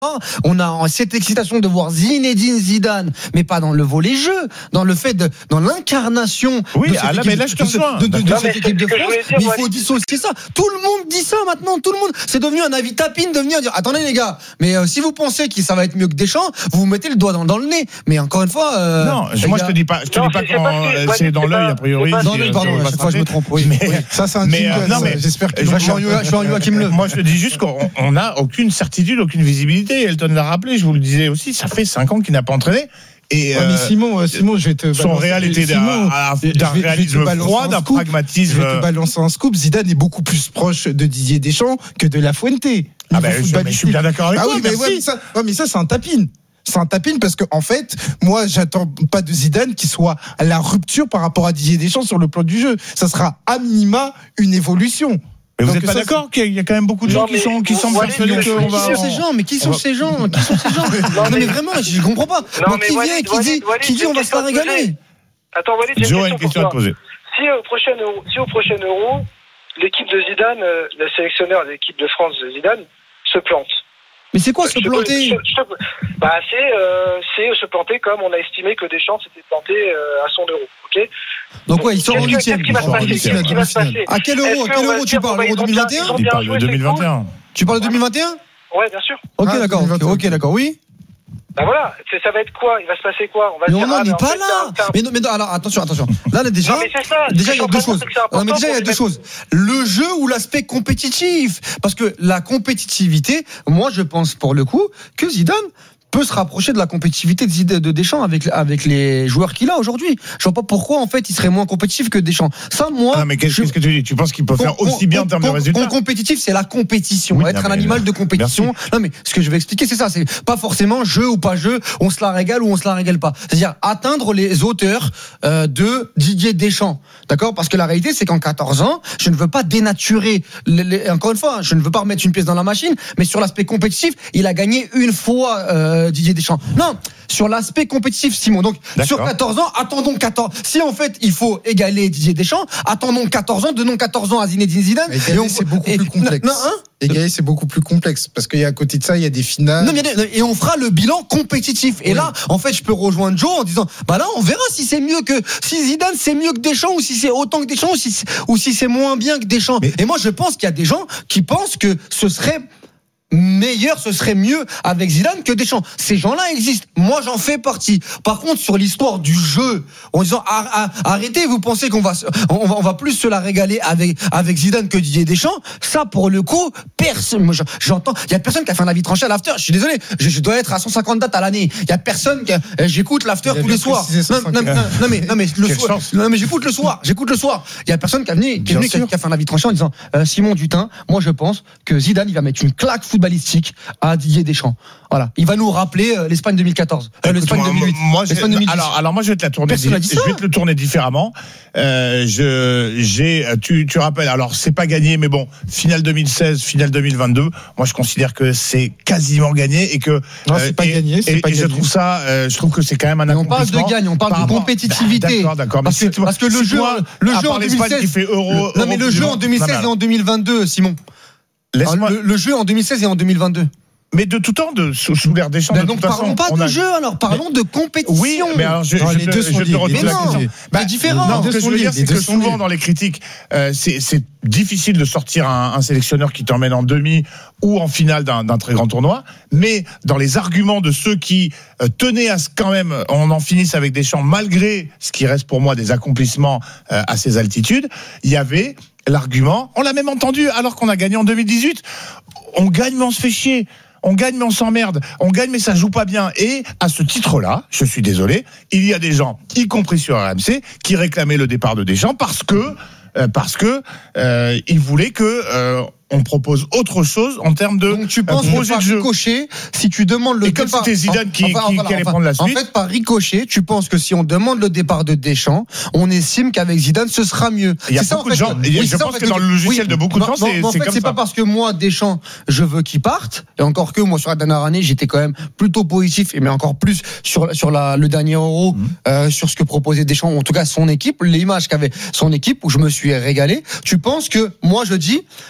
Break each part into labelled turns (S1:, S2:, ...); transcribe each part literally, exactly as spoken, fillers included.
S1: On a cette excitation de voir Zinedine Zidane, mais pas dans le volet jeu, dans le fait de, dans l'incarnation.
S2: Oui,
S1: de cette
S2: ah là,
S1: équipe,
S2: mais là je te rejoins.
S1: de, de, de, de
S3: non,
S1: cette équipe de France. Dire, mais il faut dissocier ça. Tout le monde dit ça maintenant. Tout le monde. C'est devenu un avis tapine de venir dire attendez les gars, mais euh, si vous pensez que ça va être mieux que Deschamps, vous vous mettez le doigt dans, dans le nez. Mais encore une fois. Euh,
S2: non, moi je te dis pas, je te
S3: non,
S2: dis pas
S3: c'est,
S2: quand
S3: c'est pas,
S2: c'est, c'est dans l'œil a priori.
S1: Non, non, pardon, à chaque fois je me trompe. Oui.
S2: Mais,
S1: oui.
S4: Ça c'est un
S2: mais,
S4: jingle,
S2: euh, non, mais
S4: j'espère que
S1: je suis en Joachim Löw.
S2: Moi je te dis juste qu'on n'a aucune certitude, aucune visibilité. Elton l'a rappelé, je vous le disais aussi, ça fait cinq ans qu'il n'a pas entraîné. Et
S4: ouais, mais Simon, Simon, je vais te
S2: son réel était d'un, d'un réalisme froid, d'un pragmatisme.
S4: Je vais te balancer un scoop. Zidane est beaucoup plus proche de Didier Deschamps que de La Fuente.
S2: Ah ben, je, je suis bien d'accord avec
S4: ah
S2: toi.
S4: Oui, mais, ouais, mais ça, ouais, mais ça c'est un tapine. C'est un tapine parce que en fait, moi, j'attends pas de Zidane qui soit à la rupture par rapport à Didier Deschamps sur le plan du jeu. Ça sera à minima une évolution.
S2: Mais vous
S4: n'êtes
S2: pas d'accord qu'il y a quand même beaucoup de gens qui sont qui sont persuadés qu'on va.
S1: Qui sont ces gens? Mais qui sont ces gens? Qui sont ces gens? Non mais vraiment, je comprends pas. Moi, qui vient, qui dit, qui dit, on va se la régaler.
S3: Attends, Walid, j'ai
S2: une question à te poser.
S3: Si au prochain Euro, si au prochain Euro, l'équipe de Zidane, le sélectionneur de l'équipe de France de Zidane, se plante.
S1: Mais c'est quoi se planter?
S3: je, je, bah c'est, euh, c'est se planter comme on a estimé que Deschamps s'était planté euh, à son Euro, ok?
S1: Donc ouais, ils sont en huitième.
S3: Qu'est-ce qui va se passer? Qu'est-ce qui va se passer?
S1: À quel Euro? À quel Euro tu parles? L'Euro deux mille vingt et un?
S2: Il parle de deux mille vingt et un.
S1: Tu parles de deux mille vingt et un?
S3: Ouais, bien sûr.
S1: Ok, d'accord. Ok, d'accord. Oui.
S3: Ben voilà, c'est, ça va être quoi? Il va se passer quoi? On va
S1: mais
S3: dire,
S1: on n'en
S3: ah,
S1: est pas
S3: en fait,
S1: là.
S3: c'est un, c'est un...
S1: Mais, non, mais non, alors attention, attention. Là, là déjà,
S3: non, mais c'est ça,
S1: déjà il y a deux choses. Non, mais déjà il y a deux
S3: mettre...
S1: choses. Le jeu ou l'aspect compétitif, parce que la compétitivité, moi je pense pour le coup que Zidane peut se rapprocher de la compétitivité de, de Deschamps avec avec les joueurs qu'il a aujourd'hui. Je vois pas pourquoi en fait il serait moins compétitif que Deschamps. Ça moi.
S2: Ah mais qu'est-ce, je, qu'est-ce que tu dis? Tu penses qu'il peut faire com, aussi bien en termes de résultats?
S1: Compétitif, c'est la compétition. Oui, être non, un animal de compétition. Merci. Non mais ce que je vais expliquer c'est ça, c'est pas forcément jeu ou pas jeu, on se la régale ou on se la régale pas. C'est-à-dire atteindre les hauteurs euh, de Didier Deschamps. D'accord? Parce que la réalité c'est qu'en quatorze ans, je ne veux pas dénaturer les, les, encore une fois, je ne veux pas remettre une pièce dans la machine, mais sur l'aspect compétitif, il a gagné une fois euh, Didier Deschamps. Non, sur l'aspect compétitif, Simon. Donc, d'accord. Sur quatorze ans, attendons quatorze. Si en fait, il faut égaler Didier Deschamps, attendons quatorze ans, donnons quatorze ans à Zinedine Zidane.
S4: Égaler, et on... c'est beaucoup et... plus complexe. Non, hein égaler, c'est beaucoup plus complexe parce qu'il y a à côté de ça, il y a des finales.
S1: Non, mais, et on fera le bilan compétitif. Et oui. Là, en fait, je peux rejoindre Joe en disant, bah là, on verra si c'est mieux que si Zidane c'est mieux que Deschamps ou si c'est autant que Deschamps ou si c'est, ou si c'est moins bien que Deschamps. Mais... Et moi, je pense qu'il y a des gens qui pensent que ce serait meilleur, ce serait mieux avec Zidane que Deschamps. Ces gens-là existent. Moi, j'en fais partie. Par contre, sur l'histoire du jeu, en disant arrêtez, vous pensez qu'on va, on va, on va plus se la régaler avec avec Zidane que Didier Deschamps. Ça, pour le coup, personne. Moi, j'entends. Il y a personne qui a fait un avis tranché à l'after. Je suis désolé. Je, je dois être à cent cinquante dates à l'année. Il y a personne qui. A, j'écoute l'after tous les soirs. Non, non, non, non, mais non, mais le soir. Non, mais j'écoute le soir. J'écoute le soir. Il y a personne qui a venu, qui, est venu, qui, a, qui a fait un avis tranché en disant euh, Simon Dutin. Moi, je pense que Zidane, il va mettre une claque balistique à Didier Deschamps. Voilà, il va nous rappeler euh, l'Espagne deux mille quatorze, euh, l'Espagne
S2: moi,
S1: deux mille huit.
S2: Moi, l'Espagne deux mille dix. Alors, alors moi, je vais te la tourner. Di- je vais te le tourner différemment. Euh, je, j'ai, tu, tu rappelles. Alors, c'est pas gagné, mais bon, finale deux mille seize, finale deux mille vingt-deux. Moi, je considère que c'est quasiment gagné et que.
S4: Non, c'est euh, pas
S2: et,
S4: gagné. C'est
S2: et,
S4: pas
S2: et
S4: gagné.
S2: je trouve ça, euh, je trouve que c'est quand même un
S1: mais accomplissement. On parle de gagne, on parle de rapport, compétitivité.
S2: D'accord, d'accord.
S1: Parce, que,
S2: toi,
S1: parce que le jeu,
S2: toi,
S1: le jeu en deux mille seize,
S2: qui fait euro.
S1: Le, non, mais le jeu en deux mille seize et en deux mille vingt-deux, Simon. Alors, le, le jeu en deux mille seize et en deux mille vingt-deux.
S2: Mais de tout temps, de, sous, sous l'ère Deschamps.
S1: Ben
S2: de
S1: donc
S2: toute
S1: parlons
S2: façon,
S1: pas de
S2: a...
S1: jeu alors, parlons mais, de compétition.
S2: Oui, mais alors je,
S4: non,
S2: je
S4: les
S2: te,
S4: deux
S2: je
S4: sont
S2: te
S4: liés,
S2: redis la question.
S1: Bah, c'est différent.
S2: Non, ce que je veux dire, c'est que souvent
S4: liés.
S2: dans les critiques, euh, c'est, c'est difficile de sortir un, un sélectionneur qui t'emmène en demi ou en finale d'un, d'un très grand tournoi. Mais dans les arguments de ceux qui euh, tenaient à ce quand même, on en finisse avec Deschamps malgré ce qui reste pour moi des accomplissements euh, à ces altitudes, il y avait l'argument. On l'a même entendu alors qu'on a gagné en deux mille dix-huit. On gagne mais on se fait chier. On gagne mais on s'emmerde, on gagne mais ça joue pas bien. Et à ce titre-là, je suis désolé, il y a des gens, y compris sur R M C, qui réclamaient le départ de Deschamps parce que euh, parce que euh, ils voulaient que euh, on propose autre chose en termes de
S1: donc tu penses
S2: euh, projet
S1: que par
S2: de jeu.
S1: Ricochet, si tu demandes le
S2: et
S1: départ,
S2: comme c'était Zidane qui,
S1: enfin,
S2: qui,
S1: voilà,
S2: qui allait
S1: enfin,
S2: prendre la suite.
S1: En fait, par ricochet, tu penses que si on demande le départ de Deschamps, on estime qu'avec Zidane, ce sera mieux.
S2: Il y a
S1: c'est
S2: beaucoup
S1: ça, en fait,
S2: de gens.
S1: oui,
S2: je pense
S1: en fait,
S2: que dans le logiciel
S1: oui,
S2: de beaucoup de gens,
S1: non,
S2: c'est,
S1: non, en
S2: c'est
S1: fait,
S2: comme
S1: c'est
S2: ça.
S1: pas parce que moi, Deschamps, je veux qu'il parte. Et encore que moi, sur la dernière année, j'étais quand même plutôt positif, mais encore plus sur sur la, le dernier Euro, mmh. euh, sur ce que proposait Deschamps, en tout cas son équipe, l'image qu'avait son équipe, où je me suis régalé. Tu penses que moi, je dis, bah attention,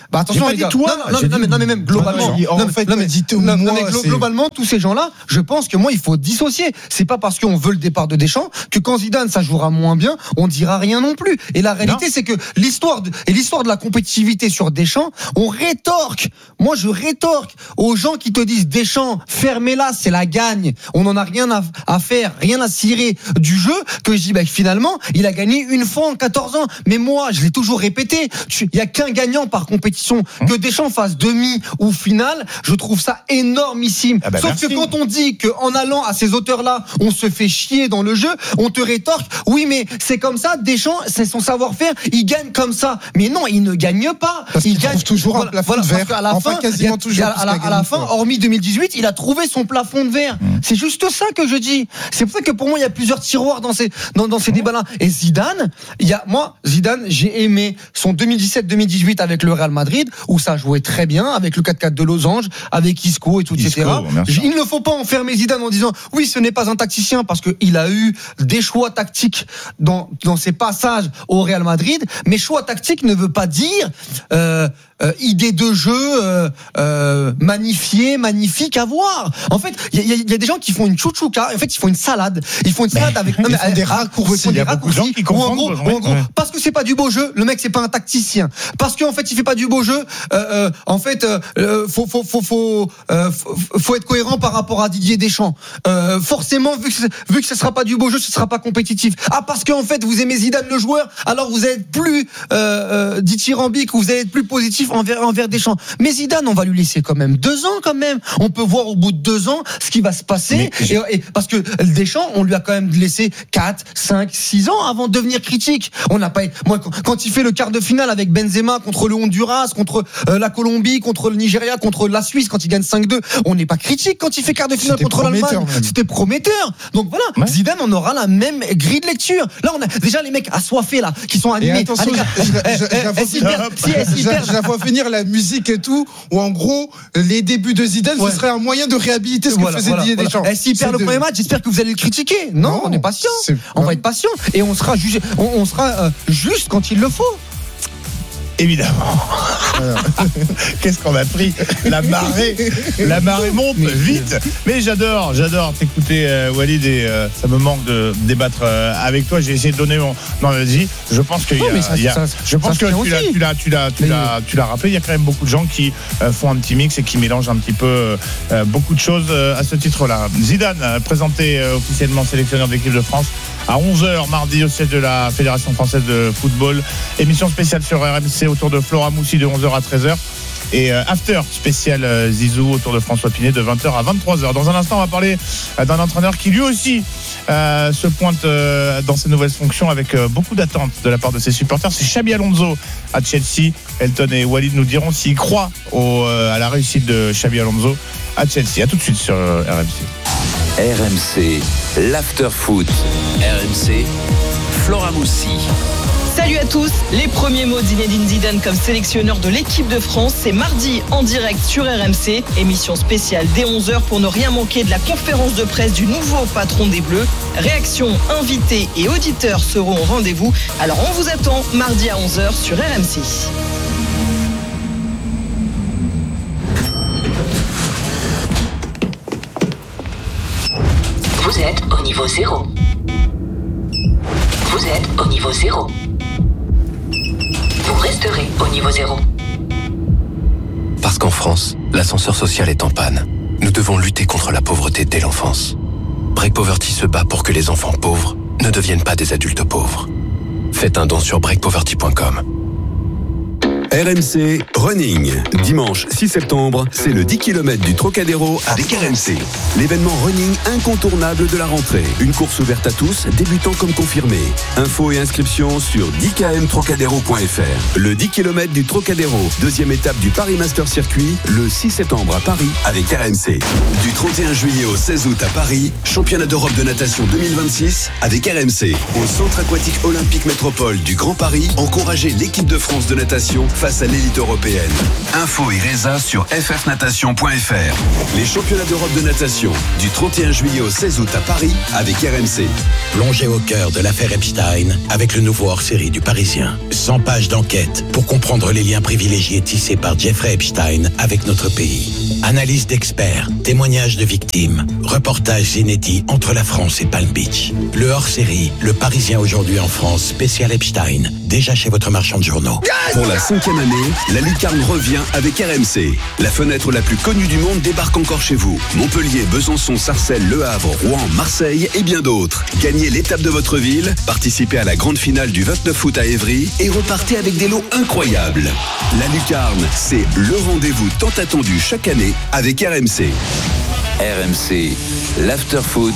S2: pas dit toi.
S1: Non, non, non, mais, non, mais même globalement.
S4: Non, en
S1: non,
S4: fait,
S1: non, mais,
S4: dit
S1: non,
S4: moi,
S1: non, mais glo-
S4: c'est-
S1: globalement, tous ces gens-là, je pense que moi, il faut dissocier. C'est pas parce qu'on veut le départ de Deschamps que quand Zidane, ça jouera moins bien, on dira rien non plus. Et la réalité, non. c'est que l'histoire de, et l'histoire de la compétitivité sur Deschamps, on rétorque. Moi, je rétorque aux gens qui te disent Deschamps, fermez-la, c'est la gagne. On n'en a rien à, à faire, rien à cirer du jeu, que je dis, bah, finalement, il a gagné une fois en quatorze ans. Mais moi, je l'ai toujours répété, il y a qu'un gagnant par compétition. Que Deschamps fasse demi ou finale, je trouve ça énormissime. Ah bah Sauf merci. que quand on dit qu'en allant à ces hauteurs-là, on se fait chier dans le jeu, on te rétorque, oui, mais c'est comme ça, Deschamps, c'est son savoir-faire, il gagne comme ça. Mais non, il ne gagne pas.
S4: Parce
S1: il
S4: qu'il
S1: gagne
S4: trouve toujours
S1: voilà,
S4: un plafond
S1: voilà,
S4: de verre.
S1: À la
S4: enfin,
S1: fin,
S4: quasiment
S1: a,
S4: toujours.
S1: À, à, la, à la fin, hormis deux mille dix-huit, il a trouvé son plafond de verre. Mmh. C'est juste ça que je dis. C'est pour ça que pour moi, il y a plusieurs tiroirs dans ces, dans, dans ces mmh. débats-là. Et Zidane, il y a, moi, Zidane, j'ai aimé son deux mille dix-sept deux mille dix-huit avec le Real Madrid, où ça jouait très bien, avec le quatre quatre de Losange, avec Isco et tout, Isco, et cetera. Il ne faut pas enfermer Zidane en disant, oui, ce n'est pas un tacticien, parce qu'il a eu des choix tactiques dans, dans ses passages au Real Madrid, mais choix tactique ne veut pas dire, euh, Euh, idée de jeu euh, euh, magnifiée, magnifique à voir. En fait, il y, y, y a des gens qui font une chouchouka. En fait, ils font une salade. Ils font une salade avec
S4: non, mais, ils font des raccourcis.
S2: Il y a beaucoup de gens qui confondent.
S1: En gros, en gros ouais. parce que c'est pas du beau jeu, le mec c'est pas un tacticien. Parce qu'en fait, il fait pas du beau jeu. Euh, euh, en fait, euh, faut faut faut faut, euh, faut faut être cohérent par rapport à Didier Deschamps. Euh, forcément, vu que vu que ce sera pas du beau jeu, ce sera pas compétitif. Ah, parce qu'en fait, vous aimez Zidane le joueur, alors vous allez être plus euh, euh, dithyrambique, vous allez être plus positif envers envers Deschamps. Mais Zidane, on va lui laisser quand même deux ans quand même. On peut voir au bout de deux ans ce qui va se passer. Et, et parce que Deschamps, on lui a quand même laissé quatre, cinq, six ans avant de devenir critique. On n'a pas. Moi, quand, quand il fait le quart de finale avec Benzema contre le Honduras, contre euh, la Colombie, contre le Nigeria, contre la Suisse, quand il gagne cinq deux, on n'est pas critique quand il fait quart de finale
S4: C'était
S1: contre l'Allemagne.
S4: Même.
S1: C'était prometteur. Donc voilà, ouais. Zidane, on aura la même grille de lecture. Là, on a déjà les mecs assoiffés là, qui sont animés.
S4: Et attention, je la vois finir la musique et tout, où en gros, les débuts de Zidane, ouais. ce serait un moyen de réhabiliter ce
S1: voilà,
S4: que faisait
S1: voilà,
S4: Didier
S1: voilà.
S4: Deschamps.
S1: Et s'il perd le de... premier match, j'espère que vous allez le critiquer. Non, non on est patient. C'est... On va être patient et on sera jugé, on, on sera euh, juste quand il le faut.
S2: Évidemment. Qu'est-ce qu'on a pris? La marée, la marée monte mais, vite. Mais j'adore, j'adore t'écouter, euh, Walid, et euh, ça me manque de débattre euh, avec toi. J'ai essayé de donner mon. Non, vas-y. Je pense que.
S1: Non,
S2: y a,
S1: ça,
S2: y a,
S1: ça,
S2: je pense que tu l'as, tu l'as, tu l'as, tu l'as, tu l'as rappelé. Il y a quand même beaucoup de gens qui euh, font un petit mix et qui mélangent un petit peu euh, beaucoup de choses euh, à ce titre-là. Zidane, euh, présenté euh, officiellement sélectionneur de l'équipe de France à onze heures mardi au siège de la Fédération française de football. Émission spéciale sur R M C autour de Flora Moussi de onze heures à treize heures. Et euh, after spécial euh, Zizou autour de François Pinet de vingt heures à vingt-trois heures. Dans un instant, on va parler euh, d'un entraîneur qui lui aussi euh, se pointe euh, dans ses nouvelles fonctions avec euh, beaucoup d'attentes de la part de ses supporters. C'est Xabi Alonso à Chelsea. Elton et Walid nous diront s'ils croient au, euh, à la réussite de Xabi Alonso à Chelsea. À tout de suite sur euh, R M C.
S5: R M C, l'after foot. R M C, Flora Moussi.
S6: Salut à tous, les premiers mots de Zinedine Zidane comme sélectionneur de l'équipe de France, c'est mardi en direct sur R M C, émission spéciale dès onze heures pour ne rien manquer de la conférence de presse du nouveau patron des Bleus. Réactions, invités et auditeurs seront au rendez-vous, alors on vous attend mardi à onze heures sur R M C.
S7: Vous êtes au niveau zéro. Vous êtes au niveau zéro. Vous resterez au niveau zéro.
S5: Parce qu'en France, l'ascenseur social est en panne. Nous devons lutter contre la pauvreté dès l'enfance. Break Poverty se bat pour que les enfants pauvres ne deviennent pas des adultes pauvres. Faites un don sur break poverty point com.
S8: R M C Running. Dimanche six septembre, c'est le dix kilomètres du Trocadéro avec R M C. L'événement running incontournable de la rentrée. Une course ouverte à tous, débutants comme confirmés. Infos et inscriptions sur dix k m trocadéro point f r. Le dix kilomètres du Trocadéro, deuxième étape du Paris Master Circuit, le six septembre à Paris avec R M C. Du trente et un juillet au seize août à Paris, championnat d'Europe de natation deux mille vingt-six avec R M C. Au Centre aquatique olympique métropole du Grand Paris, encouragez l'équipe de France de natation face à l'élite européenne. Info et résa sur f f natation point f r. Les championnats d'Europe de natation du trente et un juillet au seize août à Paris avec R M C.
S9: Plongez au cœur de l'affaire Epstein avec le nouveau hors-série du Parisien. cent pages d'enquête pour comprendre les liens privilégiés tissés par Jeffrey Epstein avec notre pays. Analyse d'experts, témoignages de victimes, reportages inédits entre la France et Palm Beach. Le hors-série, le Parisien aujourd'hui en France, spécial Epstein, déjà chez votre marchand de journaux.
S8: Pour la cinquième année, la Lucarne revient avec R M C. La fenêtre la plus connue du monde débarque encore chez vous. Montpellier, Besançon, Sarcelles, Le Havre, Rouen, Marseille et bien d'autres. Gagnez l'étape de votre ville, participez à la grande finale du vingt-neuf août à Évry et repartez avec des lots incroyables. La Lucarne, c'est le rendez-vous tant attendu chaque année avec R M C.
S10: R M C, l'after-foot.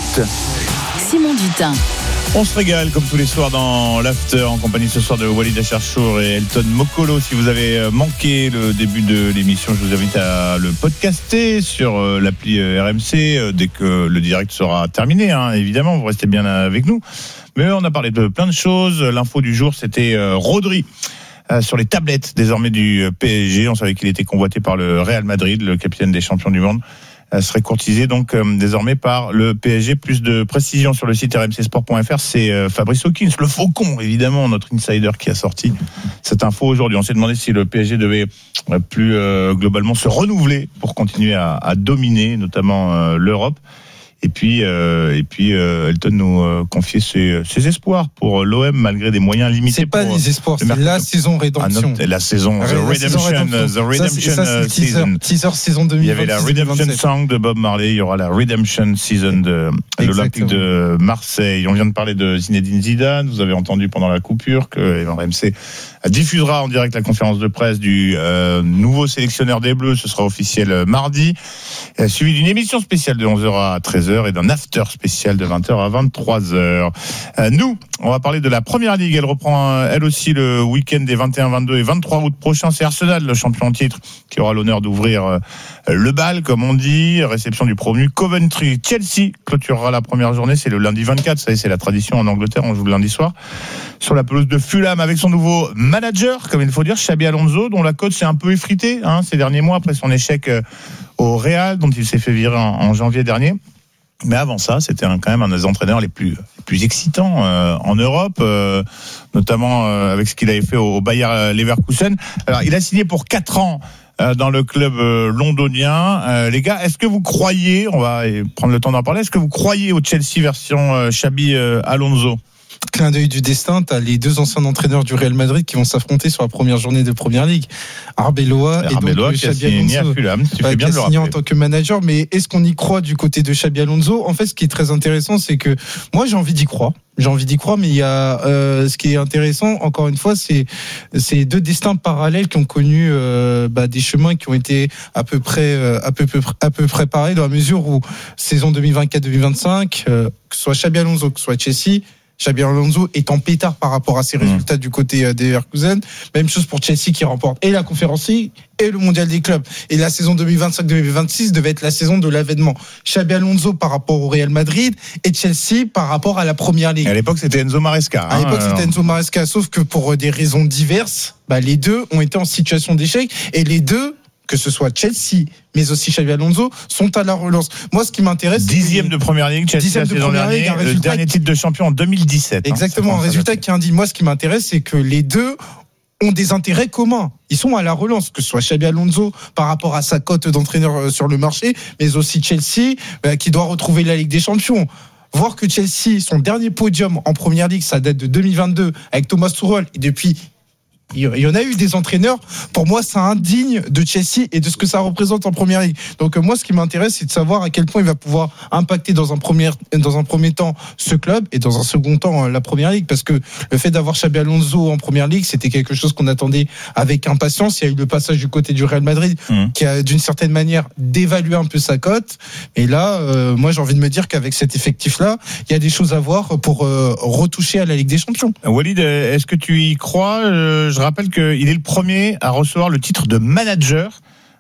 S11: Simon Dutin.
S2: On se régale comme tous les soirs dans l'after en compagnie ce soir de Walid Acharchour et Elton Mokolo. Si vous avez manqué le début de l'émission, je vous invite à le podcaster sur l'appli R M C dès que le direct sera terminé. Hein, évidemment, vous restez bien avec nous. Mais on a parlé de plein de choses. L'info du jour, c'était Rodri. Euh, sur les tablettes désormais du P S G. On savait qu'il était convoité par le Real Madrid, le capitaine des champions du monde. Euh, serait courtisé donc euh, désormais par le P S G. Plus de précision sur le site r m c sport point f r. C'est euh, Fabrice Hawkins, le faucon évidemment, notre insider qui a sorti cette info aujourd'hui. On s'est demandé si le P S G devait euh, plus euh, globalement se renouveler pour continuer à, à dominer notamment euh, l'Europe. Et puis, euh, et puis euh, Elton nous euh, confiait ses, ses espoirs pour l'O M malgré des moyens limités.
S4: C'est pas
S2: pour,
S4: les espoirs, c'est la saison rédemption.
S2: Ah, la saison,
S4: la
S2: the redemption, the redemption
S4: ça, ça,
S2: season.
S4: Teaser saison deux mille vingt-six.
S2: Il y avait la redemption song de Bob Marley, il y aura la redemption season de, de l'Olympique de Marseille. On vient de parler de Zinedine Zidane. Vous avez entendu pendant la coupure que R M C diffusera en direct la conférence de presse du euh, nouveau sélectionneur des Bleus. Ce sera officiel mardi, euh, suivi d'une émission spéciale de onze heures à treize heures et d'un after spécial de vingt heures à vingt-trois heures. Euh, nous, on va parler de la Première Ligue. Elle reprend elle aussi le week-end des vingt et un, vingt-deux et vingt-trois août prochains. C'est Arsenal, le champion en titre, qui aura l'honneur d'ouvrir euh, le bal, comme on dit. Réception du promu Coventry. Chelsea clôturera la première journée. C'est le lundi vingt-quatre. Ça y est, c'est la tradition en Angleterre. On joue le lundi soir sur la pelouse de Fulham avec son nouveau manager, comme il faut dire, Xabi Alonso, dont la cote s'est un peu effritée hein, ces derniers mois après son échec euh, au Real, dont il s'est fait virer en, en janvier dernier. Mais avant ça, c'était un, quand même un des entraîneurs les plus, les plus excitants euh, en Europe, euh, notamment euh, avec ce qu'il avait fait au, au Bayer Leverkusen. Alors, il a signé pour quatre ans euh, dans le club euh, londonien. Euh, les gars, est-ce que vous croyez, on va prendre le temps d'en parler, est-ce que vous croyez au Chelsea version euh, Xabi euh, Alonso ?
S4: Clin d'œil du destin, t'as les deux anciens entraîneurs du Real Madrid qui vont s'affronter sur la première journée de Première Ligue. Arbeloa et
S2: Arbeloa
S4: donc
S2: qui a
S4: Xabi
S2: signé
S4: Alonso,
S2: à Fulham, tu
S4: bah,
S2: fais bien
S4: qui
S2: de
S4: a
S2: le
S4: signé en
S2: rappeler.
S4: tant que manager. Mais est-ce qu'on y croit du côté de Xabi Alonso ? En fait, ce qui est très intéressant, c'est que moi j'ai envie d'y croire. J'ai envie d'y croire, mais il y a euh, ce qui est intéressant, encore une fois, c'est c'est deux destins parallèles qui ont connu euh, bah, des chemins qui ont été à peu près euh, à peu, peu à peu près pareils dans la mesure où saison deux mille vingt-quatre deux mille vingt-cinq, euh, que ce soit Xabi Alonso, que ce soit Chelsea. Xabi Alonso est en pétard par rapport à ses résultats mmh. du côté des Leverkusen. Même chose pour Chelsea qui remporte et la Conférence League et le Mondial des clubs. Et la saison deux mille vingt-cinq deux mille vingt-six devait être la saison de l'avènement. Xabi Alonso par rapport au Real Madrid et Chelsea par rapport à la Première Ligue.
S2: Et à l'époque, c'était Enzo Maresca.
S4: À l'époque, hein, c'était Enzo Maresca, sauf que pour des raisons diverses, bah, les deux ont été en situation d'échec et les deux, que ce soit Chelsea, mais aussi Xabi Alonso, sont à la relance. Moi, ce qui m'intéresse, c'est
S2: dixième de Première Ligue, Chelsea
S4: dixième
S2: la
S4: de
S2: saison
S4: Première
S2: dernière,
S4: Ligue, un
S2: le dernier titre de champion en deux mille dix-sept.
S4: Exactement,
S2: hein,
S4: un résultat qui indique. Moi, ce qui m'intéresse, c'est que les deux ont des intérêts communs. Ils sont à la relance, que ce soit Xabi Alonso par rapport à sa cote d'entraîneur sur le marché, mais aussi Chelsea, bah, qui doit retrouver la Ligue des Champions. Voir que Chelsea, son dernier podium en Première Ligue, ça date de deux mille vingt-deux avec Thomas Tuchel, et depuis il y en a eu des entraîneurs, pour moi c'est indigne de Chelsea et de ce que ça représente en Première Ligue. Donc moi ce qui m'intéresse, c'est de savoir à quel point il va pouvoir impacter dans un premier, dans un premier temps ce club et dans un second temps la Première Ligue, parce que le fait d'avoir Xabi Alonso en Première Ligue, c'était quelque chose qu'on attendait avec impatience. Il y a eu le passage du côté du Real Madrid mmh. qui a d'une certaine manière dévalué un peu sa cote, et là euh, moi j'ai envie de me dire qu'avec cet effectif là il y a des choses à voir pour euh, retoucher à la Ligue des Champions.
S2: Walid, est-ce que tu y crois? Je rappelle qu'il est le premier à recevoir le titre de manager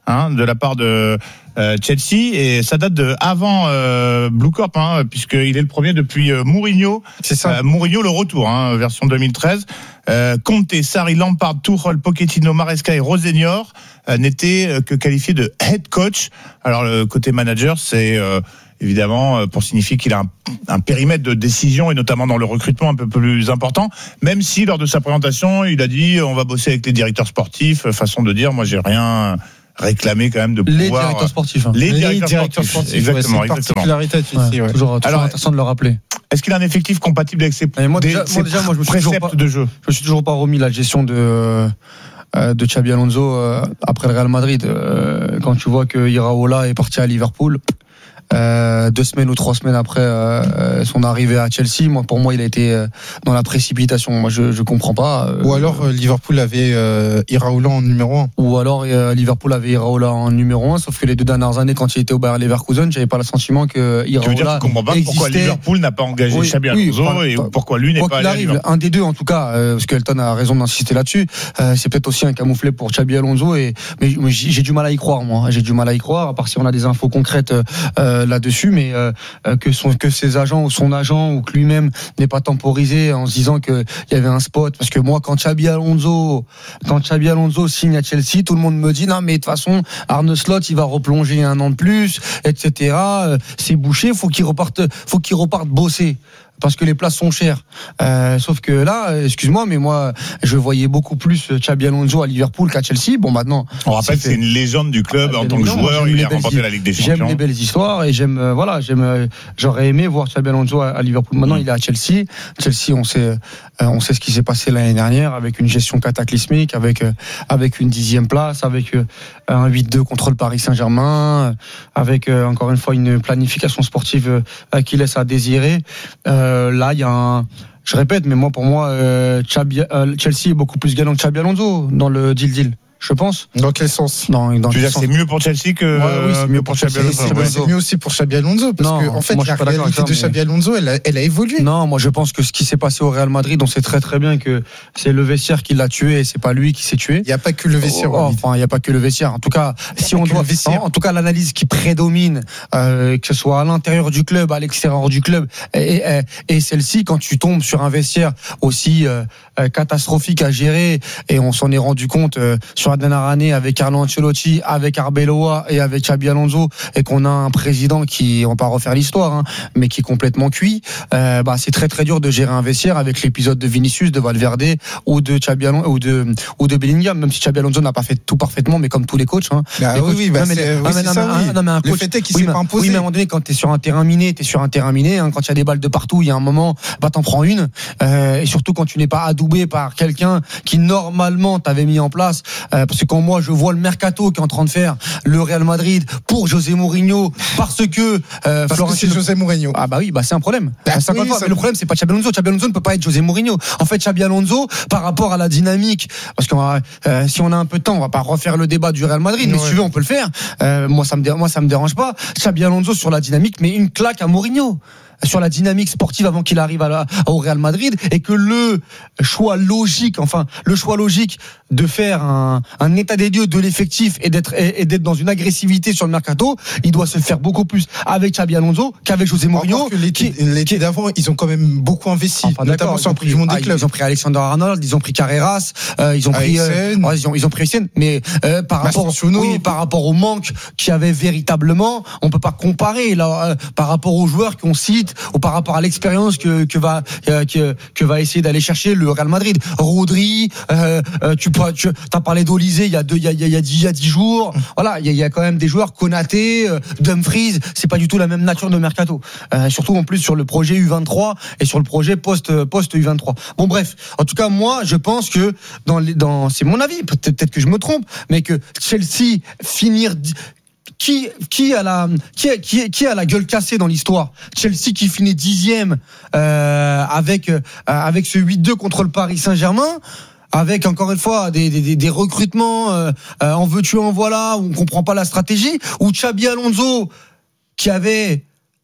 S2: hein, de la part de euh, Chelsea, et ça date de avant euh, Blue Corp, hein, puisqu'il est le premier depuis euh, Mourinho.
S4: C'est ça.
S2: Euh, Mourinho le retour, hein, version deux mille treize. Euh, Conte, Sarri, Lampard, Tuchel, Pochettino, Maresca et Rosenior euh, n'étaient euh, que qualifiés de head coach. Alors le côté manager, c'est euh, évidemment euh, pour signifier qu'il a un, un périmètre de décision, et notamment dans le recrutement un peu plus important, même si lors de sa présentation il a dit on va bosser avec les directeurs sportifs, façon de dire moi j'ai rien réclamé quand même de pouvoir...
S1: Les directeurs sportifs. Hein.
S2: Les,
S4: Les
S2: directeurs,
S4: directeurs
S2: sportifs,
S4: sportifs,
S2: exactement,
S4: ouais, c'est une
S2: exactement.
S4: particularité de Chelsea, ouais.
S1: Toujours, toujours
S2: Alors,
S1: intéressant de le rappeler.
S2: Est-ce qu'il a un effectif compatible avec ses,
S1: Et moi,
S2: des,
S1: déjà,
S2: ses
S1: moi, déjà, moi, je me suis toujours
S2: préceptes
S1: pas,
S2: de jeu?
S1: Je me suis toujours pas remis la gestion de euh, de Xabi Alonso euh, après le Real Madrid. Euh, quand tu vois que Iraola est parti à Liverpool, euh, deux semaines ou trois semaines après euh, son arrivée à Chelsea, moi, pour moi, il a été euh, dans la précipitation. Moi, je je comprends pas. Euh,
S4: Ou alors euh, Liverpool avait euh, Iraola en numéro un.
S1: Ou alors euh, Liverpool avait Iraola en numéro un, sauf que les deux dernières années, quand il était au Bayer Leverkusen, j'avais pas le sentiment que Iraola
S2: Tu veux dire que tu comprends pas pourquoi
S1: existait.
S2: Liverpool n'a pas engagé
S1: Oui,
S2: Xabi
S1: oui,
S2: Alonso,
S1: enfin,
S2: et
S1: enfin,
S2: pourquoi lui n'est
S1: Quoi
S2: pas
S1: qu'il
S2: allé à
S1: arrive,
S2: Liverpool?
S1: un des deux en tout cas, euh, parce qu'Elton a raison d'insister là-dessus, euh, c'est peut-être aussi un camouflet pour Xabi Alonso, et mais, mais j'ai, j'ai du mal à y croire, moi. J'ai du mal à y croire, à part si on a des infos concrètes euh, là-dessus, mais euh, que son que ses agents ou son agent ou que lui-même n'ait pas temporisé en se disant que il y avait un spot. Parce que moi, quand Xabi Alonso, quand Xabi Alonso signe à Chelsea, tout le monde me dit non mais de toute façon Arne Slot il va replonger un an de plus, et cetera. C'est bouché, faut qu'il reparte, faut qu'il reparte bosser. Parce que les places sont chères. Euh, sauf que là, excuse-moi, mais moi, je voyais beaucoup plus Xabi Alonso à Liverpool qu'à Chelsea. Bon, maintenant.
S2: On rappelle que c'est une légende du club
S1: Ah,
S2: en tant que joueur. Il a remporté la Ligue des Champions.
S1: J'aime les belles histoires et j'aime, euh, voilà, j'aime. Euh, j'aurais aimé voir Xabi Alonso à, à Liverpool. Maintenant, mmh. il est à Chelsea. Chelsea, on sait, euh, on sait ce qui s'est passé l'année dernière avec une gestion cataclysmique, avec euh, avec une dixième place, avec euh, un huit deux contre le Paris Saint-Germain, avec euh, encore une fois une planification sportive euh, qui laisse à désirer. Euh, Euh, là, il y a un. Je répète, mais moi, pour moi, euh, Xabi, euh, Chelsea est beaucoup plus gagnant que Xabi Alonso dans le deal deal. Je pense.
S4: Dans quel sens?
S1: dans, dans
S2: Tu veux dire que c'est mieux pour Chelsea que
S1: ouais, oui, c'est mieux pour Xabi Alonso.
S4: C'est, ouais. c'est mieux aussi pour Xabi Alonso parce
S1: non,
S4: que en fait
S1: moi,
S4: la réalité de Xabi Alonso, elle a, elle a évolué.
S1: Non, moi je pense que ce qui s'est passé au Real Madrid, on sait très très bien que c'est le vestiaire qui l'a tué et c'est pas lui qui s'est tué.
S4: Il y a pas que le vestiaire.
S1: Oh, enfin, il y a pas que le vestiaire. En tout cas, si on doit, en, en tout cas, l'analyse qui prédomine, euh, que ce soit à l'intérieur du club, à l'extérieur du club, et, et, et celle-ci, quand tu tombes sur un vestiaire aussi euh, catastrophique à gérer, et on s'en est rendu compte euh, sur la dernière année avec Carlo Ancelotti, avec Arbeloa et avec Xabi Alonso, et qu'on a un président qui, on va pas refaire l'histoire, hein, mais qui est complètement cuit, euh, bah c'est très très dur de gérer un vestiaire avec l'épisode de Vinicius, de Valverde ou de Xabi Alonso ou de ou de Bellingham, même si Xabi Alonso n'a pas fait tout parfaitement, mais comme tous les coachs. Hein,
S4: bah,
S1: les
S4: oui,
S1: coachs,
S4: oui, bah
S1: non, mais,
S4: c'est,
S1: non,
S4: oui,
S1: mais,
S4: c'est
S1: non,
S4: ça,
S1: mais,
S4: oui.
S1: non, mais un coach,
S4: le fait est qu'il
S1: oui,
S4: s'est
S1: mais,
S4: pas imposé.
S1: Oui, mais à un moment donné, quand t'es sur un terrain miné, t'es sur un terrain miné. Hein, quand il y a des balles de partout, il y a un moment, bah t'en prends une, euh, et surtout quand tu n'es pas adoubé par quelqu'un qui normalement t'avait mis en place, euh, parce que quand moi je vois le mercato qui est en train de faire le Real Madrid pour José Mourinho, parce que
S4: euh, parce que c'est José Mourinho.
S1: Ah bah oui, bah c'est un problème.
S4: Bah,
S1: c'est
S4: oui,
S1: fois,
S4: ça...
S1: mais le problème c'est pas Xabi Alonso. Xabi Alonso ne peut pas être José Mourinho. En fait, Xabi Alonso, par rapport à la dynamique, parce que euh, si on a un peu de temps, on va pas refaire le débat du Real Madrid, mais ouais. si tu veux, on peut le faire. Euh, moi, ça me, dé- moi, ça me dérange pas. Xabi Alonso sur la dynamique, mais une claque à Mourinho sur la dynamique sportive avant qu'il arrive à la, au Real Madrid, et que le choix logique, enfin le choix logique de faire un, un état des lieux de l'effectif et d'être et, et d'être dans une agressivité sur le mercato, il doit se faire beaucoup plus avec Xabi Alonso qu'avec José Mourinho.
S4: Que l'été, qui, l'été d'avant, ils ont quand même beaucoup investi, enfin, notamment sur le prix du monde des clubs.
S1: Ils ont pris Alexander Arnold, ils ont pris Carreras, euh, ils ont pris, euh, ouais, ils ont ils ont pris Essien, mais euh, par rapport, oui, par rapport au manque qu'il y avait véritablement, on peut pas comparer là euh, par rapport aux joueurs qu'on cite ou par rapport à l'expérience que que va euh, que que va essayer d'aller chercher le Real Madrid. Rodri, euh, euh, tu tu as parlé d'Olysée il y a deux il y a il y a dix il y a dix jours. Voilà, il y a, il y a quand même des joueurs. Konaté, euh, Dumfries, c'est pas du tout la même nature de mercato. Euh, surtout en plus sur le projet U vingt-trois et sur le projet post post U vingt-trois. Bon bref, en tout cas moi je pense que dans les dans c'est mon avis, peut-être, peut-être que je me trompe, mais que Chelsea finir Qui, qui a la, qui, qui, qui a la gueule cassée dans l'histoire? Chelsea qui finit dixième, euh, avec, euh, avec ce huit deux contre le Paris Saint-Germain, avec encore une fois des, des, des recrutements, euh, euh, en veux-tu, en voilà, où on comprend pas la stratégie, ou Xabi Alonso, qui avait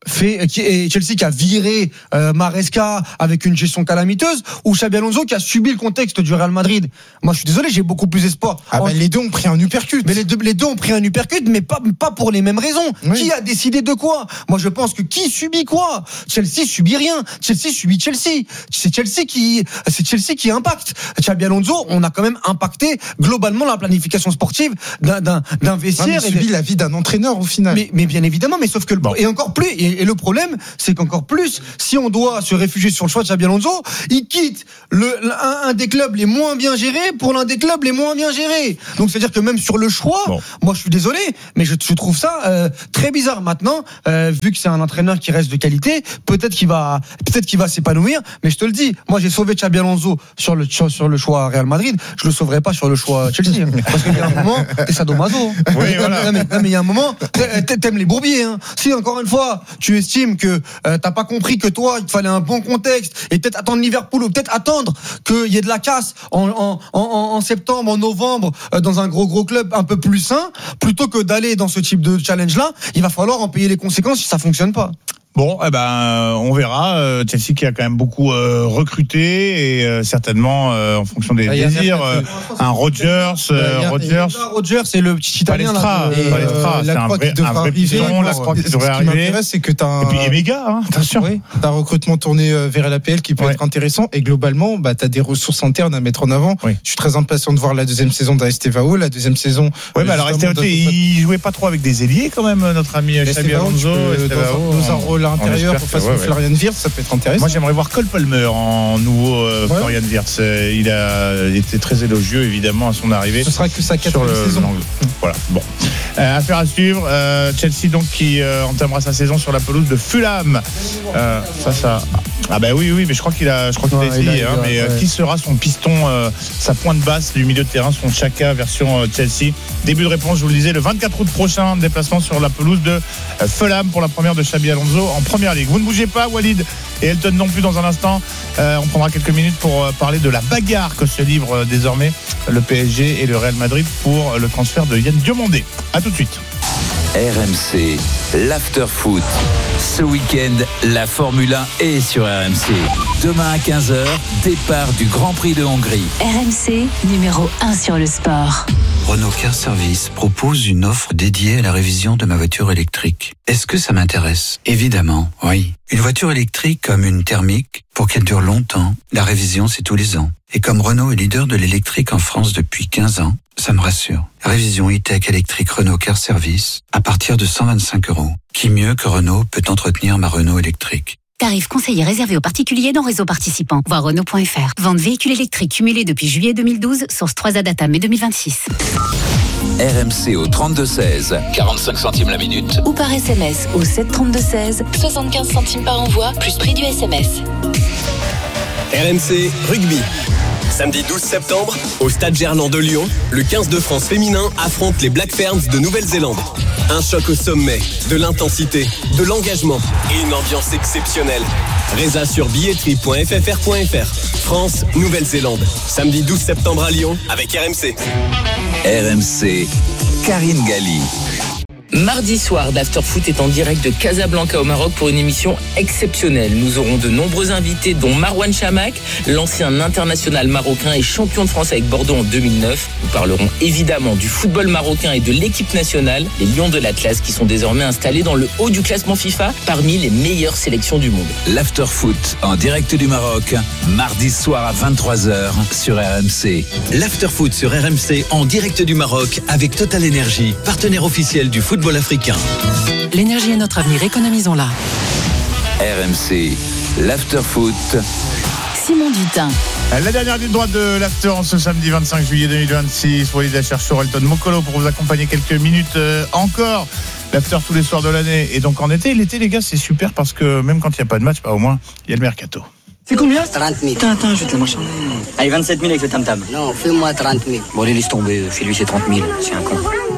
S1: fait qui, et Chelsea qui a viré euh, Maresca avec une gestion calamiteuse, ou Xabi Alonso qui a subi le contexte du Real Madrid? Moi, je suis désolé, j'ai beaucoup plus d'espoir.
S4: Ah
S1: en...
S4: ben, les deux ont pris un uppercut.
S1: Mais les deux, les deux ont pris un uppercut, mais pas, pas pour les mêmes raisons. Oui. Qui a décidé de quoi? Moi, je pense que qui subit quoi? Chelsea subit rien. Chelsea subit Chelsea. C'est Chelsea qui, c'est Chelsea qui impacte. Xabi Alonso, on a quand même impacté globalement la planification sportive d'un, d'un, d'un vestiaire.
S4: Ah, mais subit
S1: et
S4: la vie d'un entraîneur au final.
S1: Mais, mais bien évidemment, mais sauf que le, bon. et encore plus, et, et le problème, c'est qu'encore plus, si on doit se réfugier sur le choix de Xabi Alonso, il quitte le, un, un des clubs les moins bien gérés pour l'un des clubs les moins bien gérés. Donc c'est-à-dire que même sur le choix, bon. moi je suis désolé, mais je, je trouve ça euh, très bizarre. Maintenant, euh, vu que c'est un entraîneur qui reste de qualité, peut-être qu'il va, peut-être qu'il va s'épanouir. Mais je te le dis, moi j'ai sauvé Xabi Alonso sur le sur, sur le choix Real Madrid, je le sauverai pas sur le choix Chelsea, parce qu'il y a un moment, t'es sadomaso.
S2: Oui, voilà.
S1: Non, mais, non, mais il y a un moment, t'aimes les bourbiers. Hein. Si encore une fois, tu estimes que euh, t'as pas compris que toi, il te fallait un bon contexte et peut-être attendre Liverpool ou peut-être attendre qu'il y ait de la casse en, en, en, en septembre, en novembre, euh, dans un gros gros club un peu plus sain, plutôt que d'aller dans ce type de challenge-là, il va falloir en payer les conséquences si ça fonctionne pas.
S2: Bon, eh ben, on verra. Euh, Chelsea qui a quand même beaucoup euh, recruté et euh, certainement euh, en fonction des ah, désirs, euh, un Rodgers, euh, Rodgers.
S1: Rodgers, c'est le petit italien
S2: là. Palestra, c'est un vrai, un vrai pigeon. La croix qui devrait arriver. Ce qui m'intéresse,
S4: c'est que t'as un...
S2: Et puis Emega, hein, attention.
S4: Oui, t'as un recrutement tourné vers l'A P L qui peut ouais. être intéressant et globalement, bah, t'as des ressources internes à mettre en avant. Oui. Je suis très impatient de voir la deuxième saison d'Estevao, la deuxième saison.
S2: Oui, mais alors Estevao, il jouait pas trop avec des ailiers quand même, notre ami Xabi Alonso.
S4: Dans un rôle à l'intérieur pour face à Florian Wirtz, ça peut être intéressant.
S2: Moi, j'aimerais voir Cole Palmer en nouveau euh, ouais. Florian Wirtz. Il a été très élogieux, évidemment, à son arrivée.
S4: Ce sera que sa quatrième saison.
S2: Voilà. Bon. Euh, affaire à suivre. Euh, Chelsea donc qui euh, entamera sa saison sur la pelouse de Fulham. Euh, ça, ça. Ah ben bah oui, oui, mais je crois qu'il a, je crois qu'il ouais, a essayé. Il a, hein, il a, mais ouais. qui sera son piston, euh, sa pointe basse du milieu de terrain, son Xhaka version euh, Chelsea. Début de réponse, je vous le disais, le vingt-quatre août prochain, déplacement sur la pelouse de euh, Fulham pour la première de Xabi Alonso en première ligue. Vous ne bougez pas, Walid et Elton non plus dans un instant. Euh, on prendra quelques minutes pour euh, parler de la bagarre que se livre euh, désormais le P S G et le Real Madrid pour euh, le transfert de Yann Diomandé. À tout de suite.
S10: R M C, l'After Foot. Ce week-end, la Formule un est sur R M C. Demain à quinze heures, départ du Grand Prix de Hongrie.
S11: R M C, numéro un sur le sport.
S12: Renault Car Service propose une offre dédiée à la révision de ma voiture électrique. Est-ce que ça m'intéresse ? Évidemment, oui. Une voiture électrique comme une thermique, pour qu'elle dure longtemps, la révision c'est tous les ans. Et comme Renault est leader de l'électrique en France depuis quinze ans, ça me rassure. Révision e-tech électrique Renault Car Service à partir de cent vingt-cinq euros. Qui mieux que Renault peut entretenir ma Renault électrique ?
S11: Tarif conseillé réservé aux particuliers dans réseau participant. Voir Renault point F R. Vente véhicule électrique cumulée depuis juillet deux mille douze. Source trois A Data mai deux mille vingt-six.
S10: R M C au trente-deux seize, quarante-cinq centimes la minute.
S11: Ou par S M S au sept trente-deux seize, soixante-quinze centimes par envoi, plus prix du S M S.
S13: R M C Rugby. Samedi douze septembre, au Stade Gerland de Lyon, le quinze de France féminin affronte les Black Ferns de Nouvelle-Zélande. Un choc au sommet, de l'intensité, de l'engagement et une ambiance exceptionnelle. Résa sur billetterie point f f r point f r. France, Nouvelle-Zélande. Samedi douze septembre à Lyon avec R M C.
S10: R M C, Karine Galli.
S14: Mardi soir, l'Afterfoot est en direct de Casablanca au Maroc pour une émission exceptionnelle. Nous aurons de nombreux invités, dont Marouane Chamakh, l'ancien international marocain et champion de France avec Bordeaux en deux mille neuf. Nous parlerons évidemment du football marocain et de l'équipe nationale, les Lions de l'Atlas, qui sont désormais installés dans le haut du classement FIFA parmi les meilleures sélections du monde.
S10: L'Afterfoot en direct du Maroc, mardi soir à vingt-trois heures sur R M C.
S15: L'Afterfoot sur R M C en direct du Maroc avec Total Energy, partenaire officiel du football africain.
S16: L'énergie est notre avenir, économisons-la.
S10: R M C, l'Afterfoot.
S11: Simon Dutin.
S2: La dernière ligne droite de l'After en ce samedi vingt-cinq juillet deux mille vingt-six. Walid Acher sur Elton Mokolo pour vous accompagner quelques minutes euh, encore. L'After tous les soirs de l'année. Et donc en été, l'été les gars c'est super parce que même quand il n'y a pas de match, bah, au moins il y a le mercato.
S17: C'est combien ?
S18: trente mille.
S17: Attends, attends, je vais te la marchander.
S18: Allez, vingt-sept mille avec le tam-tam. Non, fais-moi trente mille.
S17: Bon, allez, laisse tomber. Fais-lui ses trente mille. C'est un con.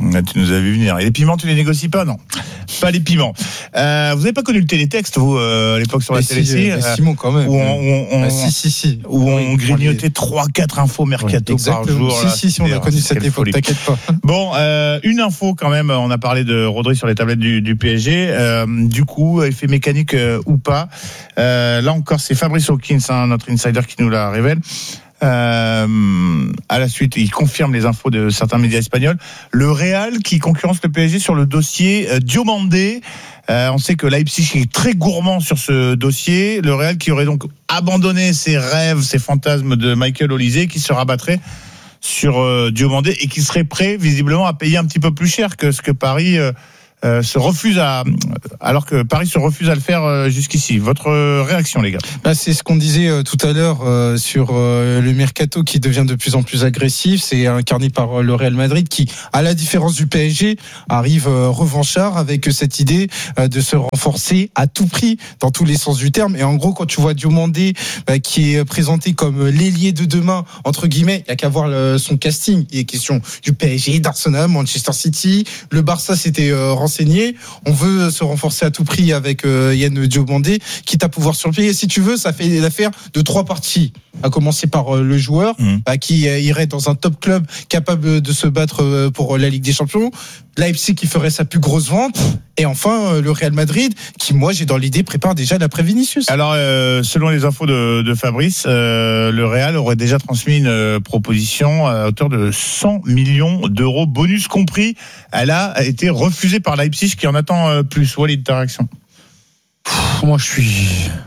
S2: Là, tu nous as vu venir. Et les piments, tu les négocies pas, non? Pas les piments. Euh, vous n'avez pas connu le télétexte, vous, euh, à l'époque sur la télé, si,
S4: euh, Simon, quand même.
S2: Où on, on, on,
S4: bah, si, si, si.
S2: Où on
S4: oui,
S2: grignotait trois, quatre infos mercato
S4: ouais,
S2: par jour.
S4: Si,
S2: là,
S4: si, si, on a connu cette époque, folie. T'inquiète pas.
S2: Bon, euh, une info quand même. On a parlé de Rodri sur les tablettes du, du P S G. Euh, du coup, effet mécanique euh, ou pas. Euh, là encore, c'est Fabrice Hawkins, hein, notre insider, qui nous la révèle. Euh, à la suite, il confirme les infos de certains médias espagnols. Le Real qui concurrence le P S G sur le dossier euh, Diomandé. Euh, on sait que Leipzig est très gourmand sur ce dossier. Le Real qui aurait donc abandonné ses rêves, ses fantasmes de Michael Olise, qui se rabattrait sur euh, Diomandé et qui serait prêt visiblement à payer un petit peu plus cher que ce que Paris euh, Euh, se refuse à, alors que Paris se refuse à le faire euh, jusqu'ici. Votre euh, réaction, les gars?
S4: Bah, c'est ce qu'on disait euh, tout à l'heure euh, sur euh, le mercato qui devient de plus en plus agressif. C'est incarné par euh, le Real Madrid qui, à la différence du P S G, arrive euh, revanchard avec cette idée euh, de se renforcer à tout prix dans tous les sens du terme. Et en gros, quand tu vois Diomandé euh, qui est présenté comme l'ailier de demain, entre guillemets, il y a qu'à voir le, son casting. Il est question du P S G, d'Arsenal, Manchester City. Le Barça s'était euh, renseigné. On veut se renforcer à tout prix avec euh, Yann Diomandé, quitte à pouvoir surpayer. Si tu veux, ça fait l'affaire de trois parties. À commencer par euh, le joueur, mmh. bah, qui euh, irait dans un top club capable de se battre euh, pour la Ligue des Champions. Leipzig qui ferait sa plus grosse vente. Et enfin, euh, le Real Madrid, qui, moi, j'ai dans l'idée, prépare déjà l'après-Vinicius.
S2: Alors, euh, selon les infos de, de Fabrice, euh, le Real aurait déjà transmis une euh, proposition à hauteur de cent millions d'euros, bonus compris. Elle a été refusée par Leipzig, qui en attend euh, plus. Walid, ta réaction?
S1: Moi, je suis...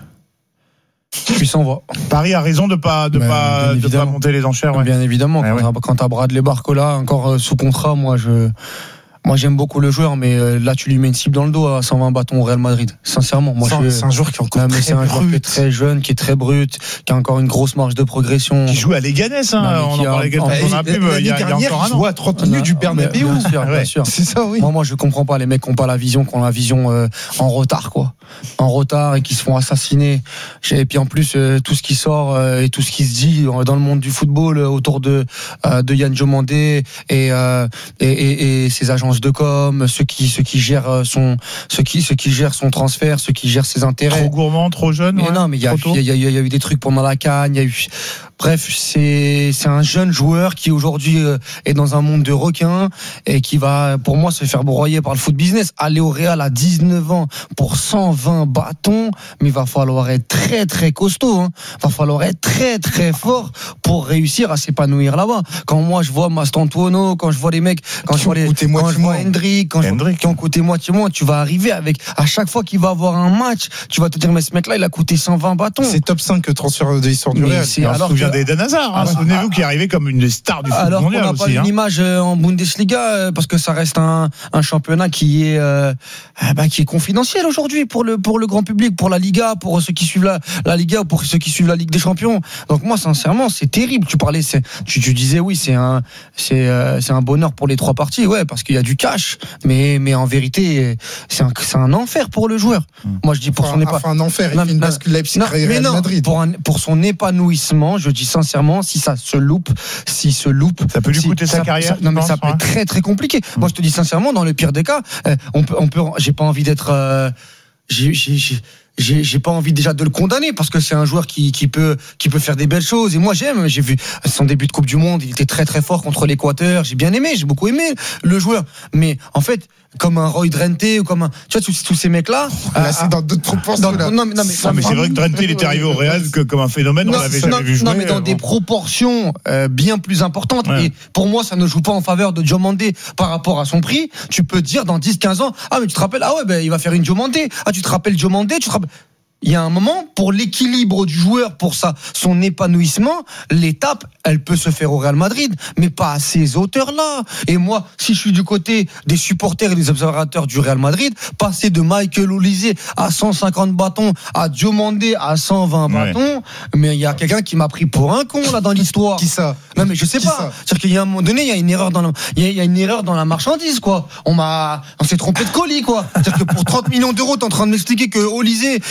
S1: Je suis sans voix.
S2: Paris a raison de pas de pas de pas monter les enchères. Ouais.
S1: Bien évidemment.
S2: Ouais,
S1: quand,
S2: ouais.
S1: t'as, quand t'as Bradley Barcola encore euh, sous contrat, moi je. Moi j'aime beaucoup le joueur, mais euh, là tu lui mets une cible dans le dos à cent vingt bâtons au Real Madrid. Sincèrement, moi
S4: c'est,
S1: je.
S4: C'est un joueur qui est encore
S1: non,
S4: très
S1: mais c'est un joueur qui est très jeune, qui est très brut, qui a encore une grosse marge de progression.
S2: Qui joue à Leganés, hein. Non, on en parlait quelques fois dans la pub. Il y a, il y a encore un an.
S4: Il joue à trente minutes du Bernabéu.
S1: Bien sûr, bien sûr.
S4: C'est ça, oui.
S1: Moi, moi je comprends pas les mecs qui ont pas la vision, qui ont la vision euh, en retard, quoi. En retard et qui se font assassiner. Et puis en plus euh, tout ce qui sort euh, et tout ce qui se dit dans le monde du football euh, autour de euh, de Yann Diomandé et, euh, et et et ses agences de com, ceux qui ceux qui gèrent son ceux qui ceux qui gèrent son transfert, ceux qui gèrent ses intérêts.
S2: Trop gourmand, trop jeune.
S1: Mais
S2: ouais,
S1: non, mais il y a il y a, y a eu des trucs pendant la CAN, il y a eu. Bref, c'est c'est un jeune joueur qui aujourd'hui euh, est dans un monde de requins et qui va, pour moi, se faire broyer par le foot business. Aller au Real à dix-neuf ans pour cent vingt bâtons, mais il va falloir être très très costaud. Hein. Va falloir être très très fort pour réussir à s'épanouir là-bas. Quand moi je vois Mastantuono, quand je vois les mecs, quand je vois les, quand je vois Hendrick, quand je vois, qui ont coûté moitié moins, tu vas arriver avec à chaque fois qu'il va avoir un match, tu vas te dire mais ce mec-là il a coûté cent vingt bâtons.
S4: C'est top cinq transfert de l'histoire du Real.
S2: C'est alors que d'Eden Hazard, hein, souvenez-vous, qui est arrivé comme une des stars du foot
S1: alors
S2: mondial.
S1: Alors qu'on n'a
S2: aussi,
S1: pas
S2: hein.
S1: une image en Bundesliga parce que ça reste un, un championnat qui est euh, bah, qui est confidentiel aujourd'hui pour le pour le grand public, pour la Liga, pour ceux qui suivent la, la Liga ou pour ceux qui suivent la Ligue des Champions. Donc moi sincèrement c'est terrible. Tu parlais, c'est, tu, tu disais oui c'est un c'est euh, c'est un bonheur pour les trois parties, ouais parce qu'il y a du cash, mais mais en vérité c'est un c'est un enfer pour le joueur. Mmh. Moi je dis pour
S4: enfin,
S1: son épa...
S4: enfin un enfer. Il non, fait une bascule Leipzig,
S1: non,
S4: Real
S1: mais non,
S4: Madrid.
S1: Pour un, pour son épanouissement, je dis sincèrement, si ça se loupe, si se loupe,
S2: ça peut lui
S1: si,
S2: coûter
S1: ça,
S2: sa carrière.
S1: Ça, non mais ça peut
S2: hein.
S1: être très très compliqué. Mmh. Moi je te dis sincèrement, dans le pire des cas, euh, on peut on peut, j'ai pas envie d'être, euh, j'ai, j'ai, j'ai J'ai, j'ai pas envie déjà de le condamner parce que c'est un joueur qui, qui peut, qui peut faire des belles choses. Et moi, j'aime. J'ai vu son début de Coupe du Monde. Il était très, très fort contre l'Équateur. J'ai bien aimé. J'ai beaucoup aimé le joueur. Mais, en fait, comme un Roy Drenthe ou comme un, tu vois, tous, tous ces mecs-là.
S4: Là, c'est dans d'autres proportions, là.
S2: Non, mais, non, mais, non, mais c'est vrai que Drenthe, il était arrivé au Real que, comme un phénomène.
S1: Non,
S2: on l'avait
S1: non,
S2: jamais vu jouer.
S1: Non, mais dans euh, des proportions euh, bien plus importantes. Ouais. Et pour moi, ça ne joue pas en faveur de Diomandé par rapport à son prix. Tu peux dire dans dix, quinze ans, ah, mais tu te rappelles, ah ouais, ben, il va faire une Diomandé. Ah, tu te rappelles Diomandé, tu te rappelles. Il y a un moment, pour l'équilibre du joueur, pour ça, son épanouissement, l'étape, elle peut se faire au Real Madrid, mais pas à ces hauteurs-là. Et moi, si je suis du côté des supporters et des observateurs du Real Madrid, passer de Michael Olise à cent cinquante bâtons, à Diomandé à cent vingt ouais. bâtons, mais il y a quelqu'un qui m'a pris pour un con, là, dans l'histoire.
S4: Qui ça?
S1: Non, mais je sais
S4: qui
S1: pas.
S4: Ça
S1: C'est-à-dire qu'il y a un moment donné, il y a une erreur dans la, il y a, il y a une erreur dans la marchandise, quoi. On m'a, on s'est trompé de colis, quoi. C'est-à-dire que pour trente millions d'euros, t'es en train de m'expliquer que Olise, mais je préfère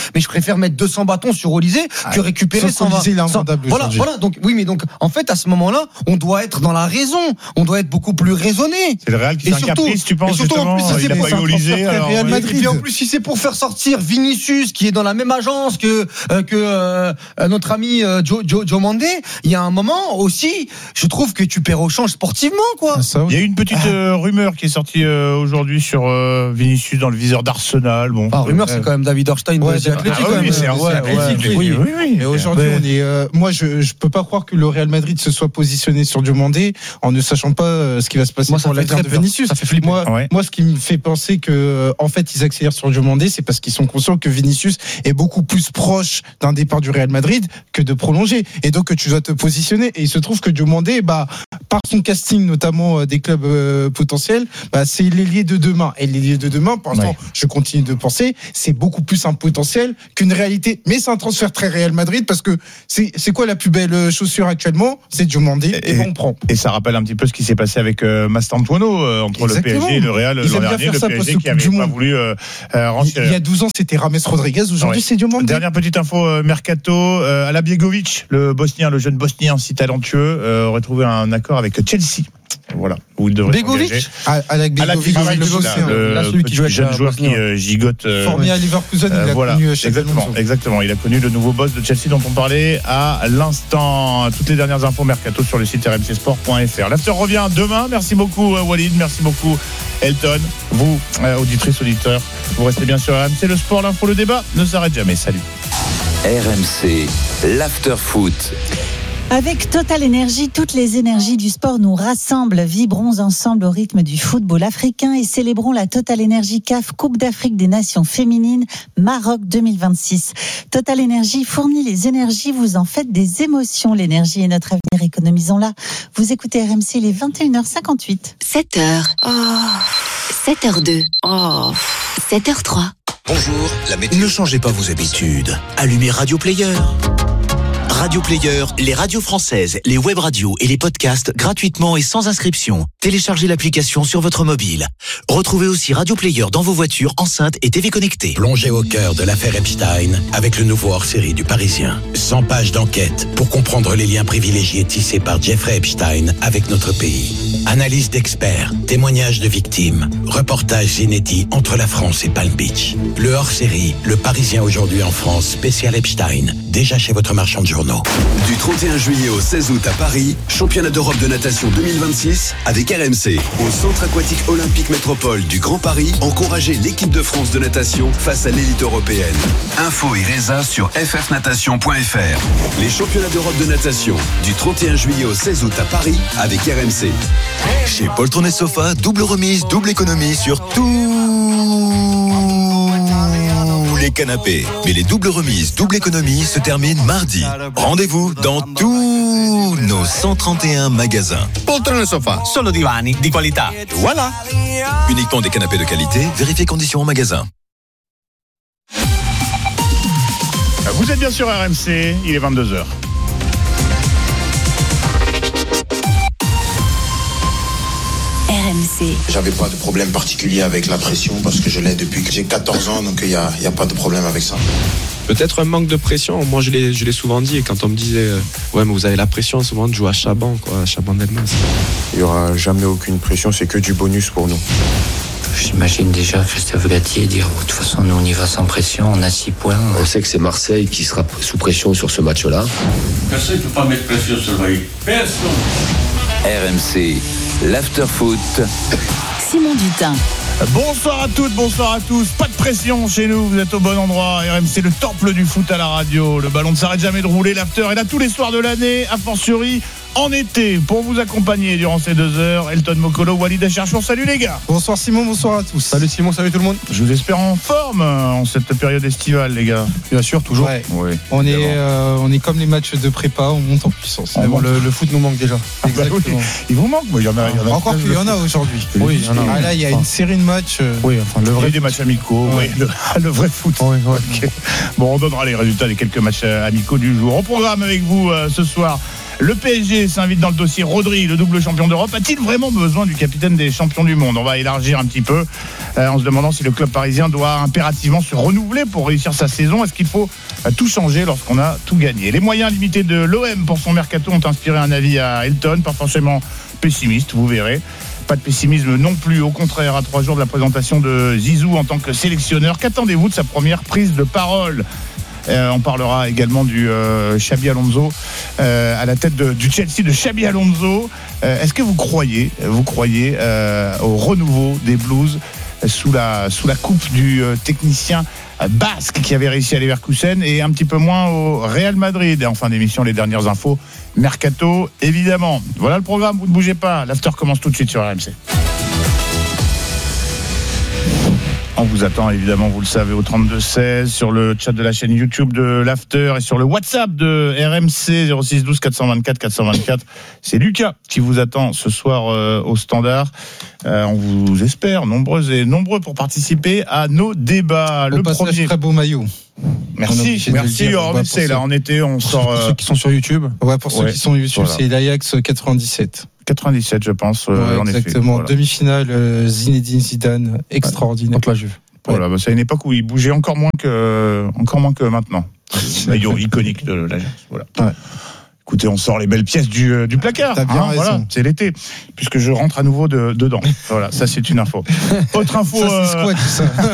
S1: préfère mettre deux cents bâtons sur Olysée que récupérer cent vingt.
S4: Il est invendable
S1: Voilà, voilà. Donc oui, mais donc en fait à ce moment-là, on doit être dans la raison. On doit être beaucoup plus raisonné.
S2: C'est le Real qui fait un caprice, tu penses,
S1: et surtout, en plus,
S2: justement,
S1: si
S2: il a
S1: c'est
S2: pas
S1: pour
S2: eu Olysée, alors,
S1: Real
S2: ouais.
S1: Madrid. Et puis en plus, si c'est pour faire sortir Vinicius, qui est dans la même agence que euh, que euh, notre ami euh, Joe, Joe, Joe Mandé, il y a un moment aussi, je trouve que tu perds au change sportivement, quoi.
S2: Ah, il y a eu une petite euh, rumeur qui est sortie euh, aujourd'hui sur euh, Vinicius dans le viseur d'Arsenal. Bon,
S1: ah, rumeur, c'est quand même David Orstein.
S4: Ouais,
S1: c'est athlétique.
S2: Ah, oui, c'est ouais, athlétique.
S4: Oui, oui, oui. Et aujourd'hui, on est. Euh, moi, je je peux pas croire que le Real Madrid se soit positionné sur Joe Mandé en ne sachant pas euh, ce qui va se passer
S1: moi,
S4: pour l'avenir de Vinicius.
S1: Ça fait flipper.
S4: Moi,
S2: ouais.
S4: moi, ce qui me fait penser que, euh, en fait, ils accélèrent sur Joe Mandé, c'est parce qu'ils sont conscients que Vinicius est beaucoup plus proche d'un départ du Real Madrid que de prolonger. Et donc, que tu dois te positionner. Et il se trouve que Joe Mandé, bah, par son casting, notamment euh, des clubs euh, potentiels, bah, c'est l'ailier de demain. Et l'ailier de demain, pour l'instant, ouais. je continue de penser, c'est beaucoup plus un potentiel qu'une réalité. Mais c'est un transfert très Real Madrid parce que c'est, c'est quoi la plus belle chaussure actuellement? C'est Joe Mandé. Et, et, bon, on prend.
S2: Et ça rappelle un petit peu ce qui s'est passé avec euh, Mastantuono euh, entre Exactement. le P S G et le Real l'an dernier. Le P S G qui n'avait pas voulu euh, euh,
S4: Il y a douze ans, c'était Rames Rodriguez. Aujourd'hui, ouais. c'est Joe Mandé.
S2: Dernière petite info euh, mercato. Euh, Ala Bjegović, le Bosnien, le jeune Bosnien si talentueux, euh, aurait trouvé un accord avec Chelsea. Voilà, où il devrait s'engager.
S4: Avec Begovic,
S2: le, le celui qui joue jeune joueur qui euh, gigote. Euh,
S4: Formé à Leverkusen, il a
S2: voilà,
S4: connu chez
S2: exactement, exactement. Il a connu le nouveau boss de Chelsea dont on parlait à l'instant. Toutes les dernières infos mercato sur le site r m c sport point f r. L'after revient demain. Merci beaucoup Walid, merci beaucoup Elton. Vous, euh, auditrices, auditeurs, vous restez bien sur R M C. Le sport, l'info, le débat ne s'arrête jamais. Salut.
S15: R M C, l'after foot.
S17: Avec Total Énergie, toutes les énergies du sport nous rassemblent. Vibrons ensemble au rythme du football africain et célébrons la Total Énergie C A F Coupe d'Afrique des Nations féminines Maroc deux mille vingt-six. Total Énergie fournit les énergies, vous en faites des émotions. L'énergie est notre avenir, économisons-la. Vous écoutez R M C, il est vingt et une heures cinquante-huit.
S11: sept heures. Oh. sept heures deux. Oh. sept heures trois.
S18: Bonjour, la météo. Ne changez pas vos habitudes. Allumez Radio Player. Radio Player, les radios françaises, les web radios et les podcasts gratuitement et sans inscription. Téléchargez l'application sur votre mobile. Retrouvez aussi Radio Player dans vos voitures, enceintes et T V connectées.
S9: Plongez au cœur de l'affaire Epstein avec le nouveau hors-série du Parisien. cent pages d'enquête pour comprendre les liens privilégiés tissés par Jeffrey Epstein avec notre pays. Analyse d'experts, témoignages de victimes, reportages inédits entre la France et Palm Beach. Le hors-série, le Parisien aujourd'hui en France, spécial Epstein, déjà chez votre marchand de journaux.
S8: Du trente et un juillet au seize août à Paris, championnat d'Europe de natation deux mille vingt-six avec R M C. Au Centre aquatique olympique métropole du Grand Paris, encouragez l'équipe de France de natation face à l'élite européenne. Info et résa sur f f natation point f r. Les championnats d'Europe de natation du trente et un juillet au seize août à Paris avec R M C.
S18: Chez Poltron et Sofa, double remise, double économie sur tout. Les canapés. Mais les doubles remises, double économie se terminent mardi. Rendez-vous dans tous nos cent trente et un magasins.
S19: Poltrone e Sofa, solo divani di qualità. Voilà.
S18: Uniquement des canapés de qualité, vérifiez conditions au magasin.
S2: Vous êtes bien sur R M C, il est vingt-deux heures.
S17: R M C.
S20: J'avais pas de problème particulier avec la pression parce que je l'ai depuis que j'ai quatorze ans, donc il n'y a, y a pas de problème avec ça.
S21: Peut-être un manque de pression, moi je l'ai, je l'ai souvent dit, et quand on me disait euh, ouais mais vous avez la pression en ce moment de jouer à Chaban, quoi, à Chaban d'Elmas.
S22: Il n'y aura jamais aucune pression, c'est que du bonus pour nous.
S23: J'imagine déjà Christophe Galtier dire de toute façon nous on y va sans pression, on a six points.
S24: On sait que c'est Marseille qui sera sous pression sur ce match-là.
S25: Personne ne peut pas mettre pression sur le Vaille. Personne.
S15: R M C, l'after foot.
S17: Simon Dutin.
S2: Bonsoir à toutes, bonsoir à tous. Pas de pression chez nous, vous êtes au bon endroit. R M C, le temple du foot à la radio. Le ballon ne s'arrête jamais de rouler. L'after est là tous les soirs de l'année, a fortiori en été. Pour vous accompagner durant ces deux heures, Elton Mokolo, Walid Acharchour. Salut les gars.
S4: Bonsoir Simon, bonsoir à tous.
S1: Salut Simon, salut tout le monde.
S2: Je vous espère en forme en cette période estivale, les gars.
S1: Bien sûr, toujours.
S4: Ouais.
S2: Oui,
S4: on, est, euh, on est comme les matchs de prépa, on monte en puissance.
S1: Bon, le, le foot nous manque déjà.
S2: Exactement. Bah oui, il vous manque, il y en a, il y en a
S4: encore plus, il y en a aujourd'hui.
S1: Oui, il y en a.
S4: Ah, là, il y a une série de matchs. Euh...
S1: Oui, enfin, le vrai.
S2: Il y a des matchs amicaux, ouais. Oui, le, le vrai foot.
S1: Ouais, ouais.
S2: Okay. Bon, on donnera les résultats des quelques matchs amicaux du jour. Au programme avec vous euh, ce soir. Le P S G s'invite dans le dossier Rodri, le double champion d'Europe. A-t-il vraiment besoin du capitaine des champions du monde? On va élargir un petit peu euh, en se demandant si le club parisien doit impérativement se renouveler pour réussir sa saison. Est-ce qu'il faut euh, tout changer lorsqu'on a tout gagné? Les moyens limités de l'O M pour son mercato ont inspiré un avis à Elton, pas forcément pessimiste, vous verrez. Pas de pessimisme non plus, au contraire, à trois jours de la présentation de Zizou en tant que sélectionneur. Qu'attendez-vous de sa première prise de parole? Euh, on parlera également du euh, Xabi Alonso euh, à la tête de, du Chelsea de Xabi Alonso. Euh, est-ce que vous croyez, vous croyez euh, au renouveau des Blues sous la sous la coupe du euh, technicien basque qui avait réussi à Leverkusen, et un petit peu moins au Real Madrid? Et en fin d'émission, les dernières infos mercato, évidemment. Voilà le programme, vous ne bougez pas. L'after commence tout de suite sur R M C. On vous attend évidemment, vous le savez, au trente-deux seize, sur le chat de la chaîne YouTube de l'After et sur le WhatsApp de R M C zéro six douze quatre cent vingt-quatre quatre cent vingt-quatre. C'est Lucas qui vous attend ce soir euh, au standard. Euh, on vous espère nombreux et nombreux pour participer à nos débats.
S4: Au
S2: le
S4: passage,
S2: premier.
S4: très beau maillot.
S2: Merci, merci. Alors, ouais, c'est là en été, on sort.
S4: Pour
S2: euh...
S4: ceux qui sont sur YouTube. Ouais, pour ceux
S2: ouais,
S4: qui sont sur YouTube,
S2: voilà.
S4: c'est l'Ajax quatre-vingt-dix-sept.
S2: quatre-vingt-dix-sept, je pense.
S4: Ouais,
S2: euh, en
S4: exactement.
S2: Effet, voilà.
S4: Demi-finale, euh, Zinedine Zidane, extraordinaire.
S1: Contre la Juve.
S2: Voilà, bah, c'est à une époque où il bougeait encore moins que, encore moins que maintenant. Maillot iconique de l'Ajax. Voilà. Ouais. Écoutez, on sort les belles pièces du, euh, du placard.
S4: T'as bien
S2: hein,
S4: raison.
S2: Voilà, c'est l'été, puisque je rentre à nouveau de, dedans. Voilà, ça c'est une info. Autre info.
S4: Ça, c'est quoi, tout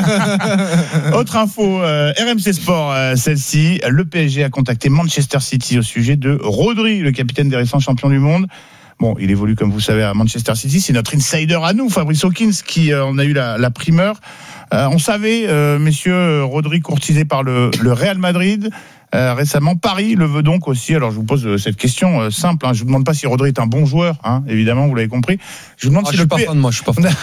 S4: ça?
S2: Autre info, euh, R M C Sport, euh, celle-ci. Le P S G a contacté Manchester City au sujet de Rodri, le capitaine des récents champions du monde. Bon, il évolue, comme vous savez, à Manchester City. C'est notre insider à nous, Fabrice Hawkins, qui euh, en a eu la, la primeur. Euh, on savait, euh, messieurs, Rodri courtisé par le, le Real Madrid. Euh, récemment, Paris le veut donc aussi. Alors, je vous pose euh, cette question euh, simple. Hein. Je vous demande pas si Rodri est un bon joueur, hein, évidemment, vous l'avez compris. Je vous demande
S1: ah,
S2: si
S1: je
S2: le
S1: suis
S2: P...
S1: pas fan, moi, je suis pas fan.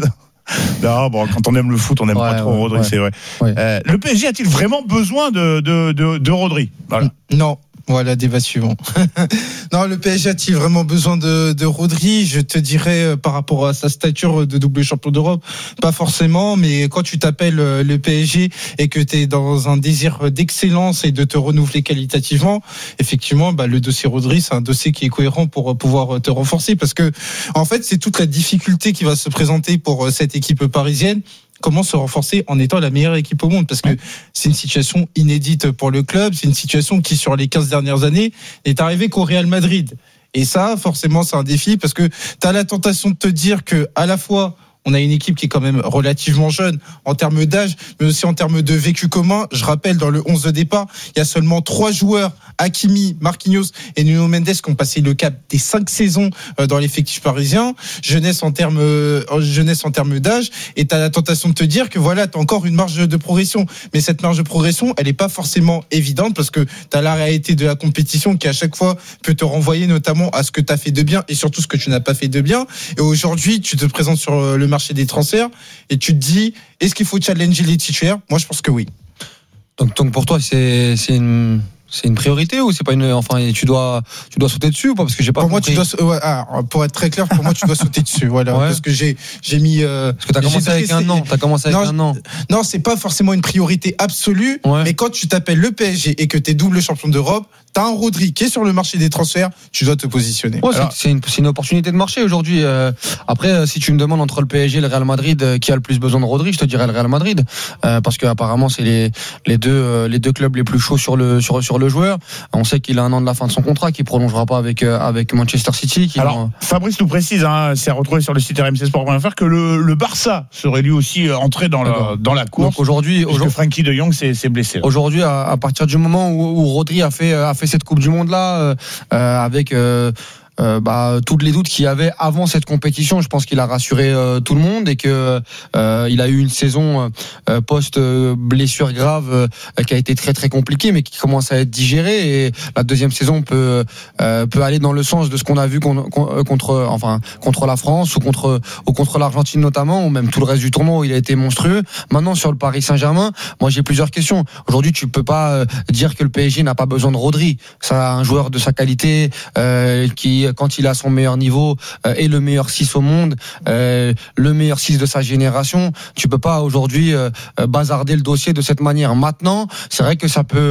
S2: Non, bon, quand on aime le foot, on aime
S1: ouais,
S2: pas trop
S1: ouais,
S2: Rodri,
S1: ouais.
S2: c'est vrai.
S1: Ouais.
S2: Euh, le P S G a-t-il vraiment besoin de, de, de, de Rodri? Voilà.
S4: Non. Voilà, débat suivant. Non, le P S G a-t-il vraiment besoin de, de Rodri? Je te dirais, par rapport à sa stature de double champion d'Europe, pas forcément, mais quand tu t'appelles le P S G et que tu es dans un désir d'excellence et de te renouveler qualitativement, effectivement, bah, le dossier Rodri, c'est un dossier qui est cohérent pour pouvoir te renforcer, parce que, en fait, c'est toute la difficulté qui va se présenter pour cette équipe parisienne. Comment se renforcer en étant la meilleure équipe au monde, parce que c'est une situation inédite pour le club, c'est une situation qui sur les quinze dernières années est arrivée qu'au Real Madrid, et ça forcément c'est un défi, parce que tu as la tentation de te dire que à la fois on a une équipe qui est quand même relativement jeune en termes d'âge, mais aussi en termes de vécu commun. Je rappelle, dans le onze de départ, il y a seulement trois joueurs, Hakimi, Marquinhos et Nuno Mendes, qui ont passé le cap des cinq saisons dans l'effectif parisien. Jeunesse en termes, jeunesse en termes d'âge. Et t'as la tentation de te dire que voilà, t'as encore une marge de progression. Mais cette marge de progression, elle est pas forcément évidente, parce que t'as la réalité de la compétition qui à chaque fois peut te renvoyer notamment à ce que t'as fait de bien et surtout ce que tu n'as pas fait de bien. Et aujourd'hui, tu te présentes sur le marché des transferts et tu te dis, est-ce qu'il faut challenger les titulaires? Moi, je pense que oui.
S1: Donc, donc pour toi, c'est, c'est une, c'est une priorité ou c'est pas une, enfin, tu dois, tu dois sauter dessus ou pas? Parce que j'ai pas
S4: pour
S1: compris.
S4: moi, tu dois, ouais, ah, pour être très clair, pour moi, tu dois sauter dessus, voilà. Ouais. Parce que j'ai, j'ai mis, euh,
S1: parce que t'as commencé avec un an, t'as commencé avec
S4: non,
S1: un an.
S4: Non, c'est pas forcément une priorité absolue, ouais. Mais quand tu t'appelles le P S G et que t'es double champion d'Europe, t'as un Rodri qui est sur le marché des transferts, tu dois te positionner.
S1: Ouais, alors, c'est, une, c'est une opportunité de marché aujourd'hui. Euh, après, si tu me demandes entre le P S G et le Real Madrid, euh, qui a le plus besoin de Rodri, je te dirais le Real Madrid, euh, parce que apparemment c'est les les deux euh, les deux clubs les plus chauds sur le sur sur le joueur. On sait qu'il a un an de la fin de son contrat, qu'il prolongera pas avec euh, avec Manchester City.
S2: Alors,
S1: en...
S2: Fabrice nous précise, hein, c'est à retrouver sur le site R M C Sport point F R, que le, le Barça serait lui aussi entré dans la dans la course.
S1: Donc aujourd'hui,
S2: aujourd'hui, Frenkie de Jong s'est, s'est blessé.
S1: Aujourd'hui, à, à partir du moment où, où Rodri a fait a fait cette Coupe du Monde là. Euh, euh, avec euh, euh, bah, toutes les doutes qu'il y avait avant cette compétition, je pense qu'il a rassuré euh, tout le monde et que euh, il a eu une saison euh, post blessure grave euh, qui a été très très compliquée, mais qui commence à être digérée, et la deuxième saison peut euh, peut aller dans le sens de ce qu'on a vu con, con, contre enfin contre la France ou contre ou contre l'Argentine notamment, ou même tout le reste du tournoi où il a été monstrueux. Maintenant sur le Paris Saint-Germain, moi j'ai plusieurs questions. Aujourd'hui, tu peux pas euh, dire que le P S G n'a pas besoin de Rodri. Ça, un joueur de sa qualité euh, qui, quand il est à son meilleur niveau, euh, est le meilleur six au monde, euh, le meilleur six de sa génération. Tu peux pas aujourd'hui euh, bazarder le dossier de cette manière. Maintenant, c'est vrai que ça peut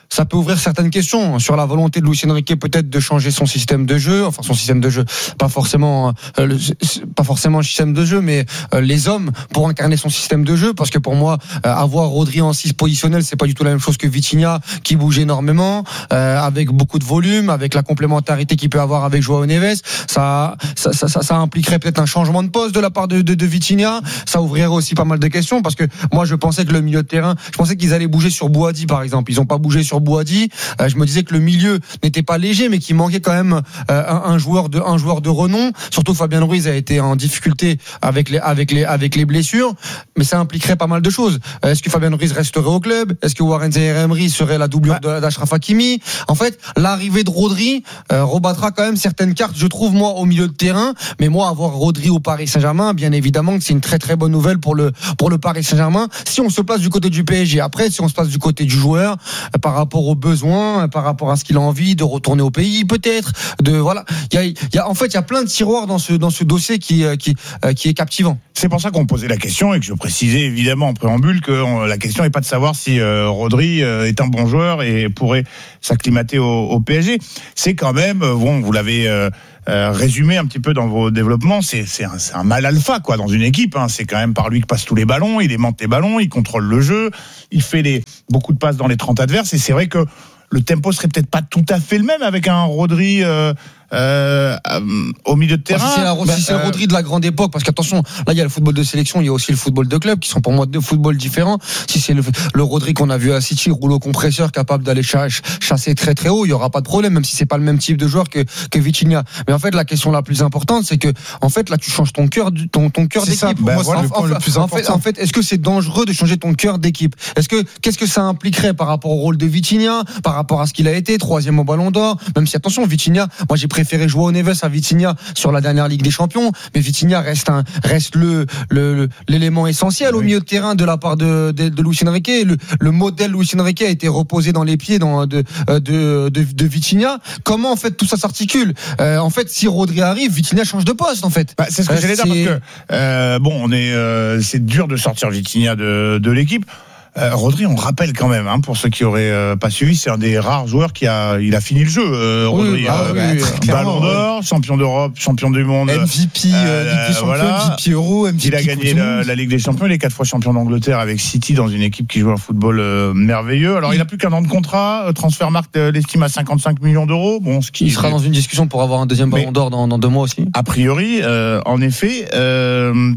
S1: ça peut ouvrir certaines questions sur la volonté de Luis Enrique peut-être de changer son système de jeu, enfin son système de jeu, pas forcément, euh, le, pas forcément le système de jeu, mais euh, les hommes pour incarner son système de jeu, parce que pour moi, euh, avoir Rodri en six positionnel, c'est pas du tout la même chose que Vitinha qui bouge énormément, euh, avec beaucoup de volume, avec la complémentarité qu'il peut avoir avec Joao Neves, ça, ça, ça, ça, ça impliquerait peut-être un changement de poste de la part de, de, de Vitinha, ça ouvrirait aussi pas mal de questions, parce que moi je pensais que le milieu de terrain, je pensais qu'ils allaient bouger sur Bouhaddi par exemple, ils ont pas bougé sur Bouhaddi, euh, je me disais que le milieu n'était pas léger, mais qu'il manquait quand même euh, un, un joueur de un joueur de renom. Surtout Fabien Ruiz a été en difficulté avec les avec les avec les blessures, mais ça impliquerait pas mal de choses. Euh, est-ce que Fabien Ruiz resterait au club? Est-ce que Warren Zaïre-Emery serait la doublure de, d'Achraf Hakimi? En fait, l'arrivée de Rodri euh, rebattra quand même certaines cartes, je trouve moi au milieu de terrain. Mais moi, avoir Rodri au Paris Saint-Germain, bien évidemment que c'est une très très bonne nouvelle pour le pour le Paris Saint-Germain. Si on se place du côté du P S G, après si on se place du côté du joueur, euh, par rapport aux besoins, par rapport à ce qu'il a envie de retourner au pays, peut-être, de voilà, il y a, il y a en fait il y a plein de tiroirs dans ce dans ce dossier qui qui qui est captivant.
S2: C'est pour ça qu'on posait la question et que je précisais évidemment en préambule que on, la question n'est pas de savoir si euh, Rodri euh, est un bon joueur et pourrait s'acclimater au, au P S G. C'est quand même, bon, vous l'avez euh, euh, résumé un petit peu dans vos développements, c'est c'est un, c'est un mal alpha quoi dans une équipe. Hein. C'est quand même par lui que passent tous les ballons, il aimante les ballons, il contrôle le jeu, il fait les beaucoup de passes dans les trente adverses et c'est vrai que le tempo serait peut-être pas tout à fait le même avec un Rodri euh, euh, euh, au milieu de terrain.
S1: Si c'est, la, si c'est le Rodri de la grande époque, parce qu'attention, là il y a le football de sélection, il y a aussi le football de club, qui sont pour moi deux footballs différents. Si c'est le, le Rodri qu'on a vu à City, rouleau compresseur, capable d'aller ch- chasser très très haut, il y aura pas de problème, même si c'est pas le même type de joueur que que Vitinha. Mais en fait, la question la plus importante, c'est que en fait là tu changes ton cœur, ton ton cœur d'équipe.
S4: Ça, pour ben moi, voilà, c'est le point
S1: en,
S4: le plus
S1: en
S4: important.
S1: fait, en fait, est-ce que c'est dangereux de changer ton cœur d'équipe? Est-ce que qu'est-ce que ça impliquerait par rapport au rôle de Vitinha, par rapport à ce qu'il a été, troisième au Ballon d'Or? Même si attention, Vitinha, moi j'ai préféré jouer au Neves à Vitinha sur la dernière Ligue des Champions, mais Vitinha reste un reste le, le l'élément essentiel oui. au milieu de terrain de la part de de, de Luis Enrique. Le, le modèle Luis Enrique a été reposé dans les pieds dans, de, de de de Vitinha. Comment en fait tout ça s'articule? euh, En fait, si Rodri arrive, Vitinha change de poste en fait.
S2: Bah, c'est ce que euh, j'allais dire parce que euh, bon, on est euh, c'est dur de sortir Vitinha de de l'équipe. Euh, Rodri, on rappelle quand même, hein, pour ceux qui auraient euh, pas suivi, c'est un des rares joueurs qui a, il a fini le jeu. Euh, Rodri,
S1: oui, bah,
S2: euh,
S1: oui,
S2: bah, Ballon d'Or, oui. champion d'Europe, champion du monde,
S4: M V P, euh, Ligue des Champions,
S2: voilà.
S4: M V P Euro, M V P.
S2: Il a gagné la, la Ligue des Champions, il est quatre fois champion d'Angleterre avec City dans une équipe qui joue un football euh, merveilleux. Alors il a plus qu'un an de contrat, Transfermarkt euh, l'estime à cinquante-cinq millions d'euros. Bon, ce qui
S1: il sera est... dans une discussion pour avoir un deuxième Ballon d'Or dans, dans deux mois aussi.
S2: A priori, euh, en effet. Euh,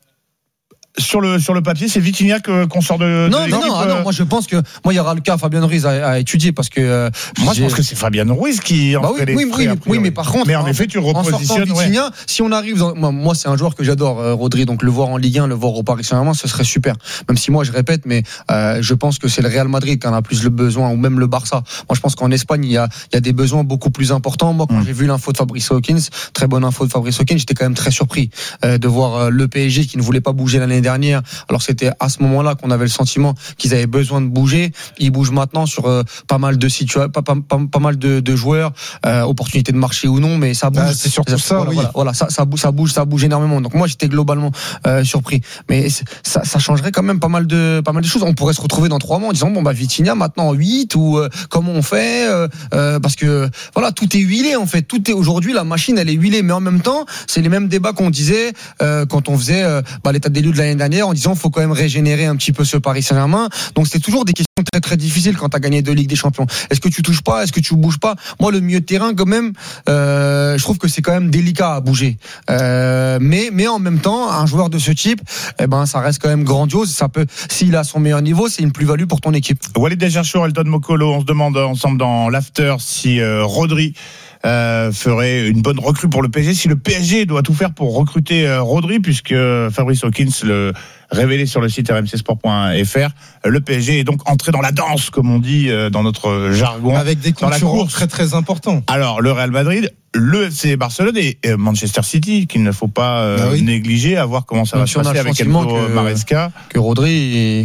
S2: Sur le sur le papier, c'est Vitinha que qu'on sort de, de
S1: non, non, non, ah non, moi je pense que moi il y aura le cas Fabien Ruiz à, à étudier parce que euh,
S2: moi je pense que c'est Fabien Ruiz qui en
S1: bah
S2: fait
S1: oui,
S2: les
S1: oui,
S2: frais,
S1: oui, oui, mais par contre
S2: mais en, en effet tu le repositionnes
S1: Vitinha,
S2: ouais.
S1: Si on arrive dans, moi, moi c'est un joueur que j'adore euh, Rodri, donc le voir en Ligue un, le voir au Paris Saint-Germain, ce serait super. Même si moi je répète, mais euh, je pense que c'est le Real Madrid qui en a plus le besoin ou même le Barça. Moi je pense qu'en Espagne il y a il y a des besoins beaucoup plus importants. Moi quand mmh. j'ai vu l'info de Fabrice Hawkins, très bonne info de Fabrice Hawkins, j'étais quand même très surpris euh, de voir euh, le P S G qui ne voulait pas bouger l'année dernière. Alors c'était à ce moment-là qu'on avait le sentiment qu'ils avaient besoin de bouger. Ils bougent maintenant sur euh, pas mal de situations, pas, pas, pas, pas mal de, de joueurs, euh, opportunité de marché ou non, mais ça bouge.
S4: Ah, c'est surtout ça,
S1: ça
S4: voilà,
S1: oui.
S4: voilà,
S1: voilà, ça, ça bouge, ça bouge, ça bouge énormément. Donc moi j'étais globalement euh, surpris, mais ça, ça changerait quand même pas mal de, pas mal de choses. On pourrait se retrouver dans trois mois en disant bon bah Vitinha maintenant huit ou euh, comment on fait euh, euh, parce que voilà tout est huilé en fait. Tout est aujourd'hui la machine elle est huilée, mais en même temps c'est les mêmes débats qu'on disait euh, quand on faisait euh, bah, l'état des lieux de l'année dernière en disant faut quand même régénérer un petit peu ce Paris Saint-Germain. Donc c'est toujours des questions très très difficiles quand tu as gagné deux Ligues des Champions. Est-ce que tu touches pas? Est-ce que tu bouges pas? Moi le milieu de terrain quand même euh, je trouve que c'est quand même délicat à bouger. Euh, mais mais en même temps un joueur de ce type eh ben ça reste quand même grandiose, ça peut s'il a son meilleur niveau, c'est une plus-value pour ton équipe.
S2: Walid Desgerchour, Elton Mokolo, on se demande ensemble dans l'after si euh, Rodri Euh, ferait une bonne recrue pour le P S G, si le P S G doit tout faire pour recruter euh, Rodri, puisque Fabrice Hawkins le révélé sur le site r m c sport point f r, le P S G est donc entré dans la danse, comme on dit euh, dans notre jargon,
S4: avec des concurrents très très importants.
S2: Alors le Real Madrid, le F C Barcelone et Manchester City, qu'il ne faut pas euh, bah oui. négliger, à voir comment ça Même va se passer avec Enzo Maresca.
S1: Que Rodri est...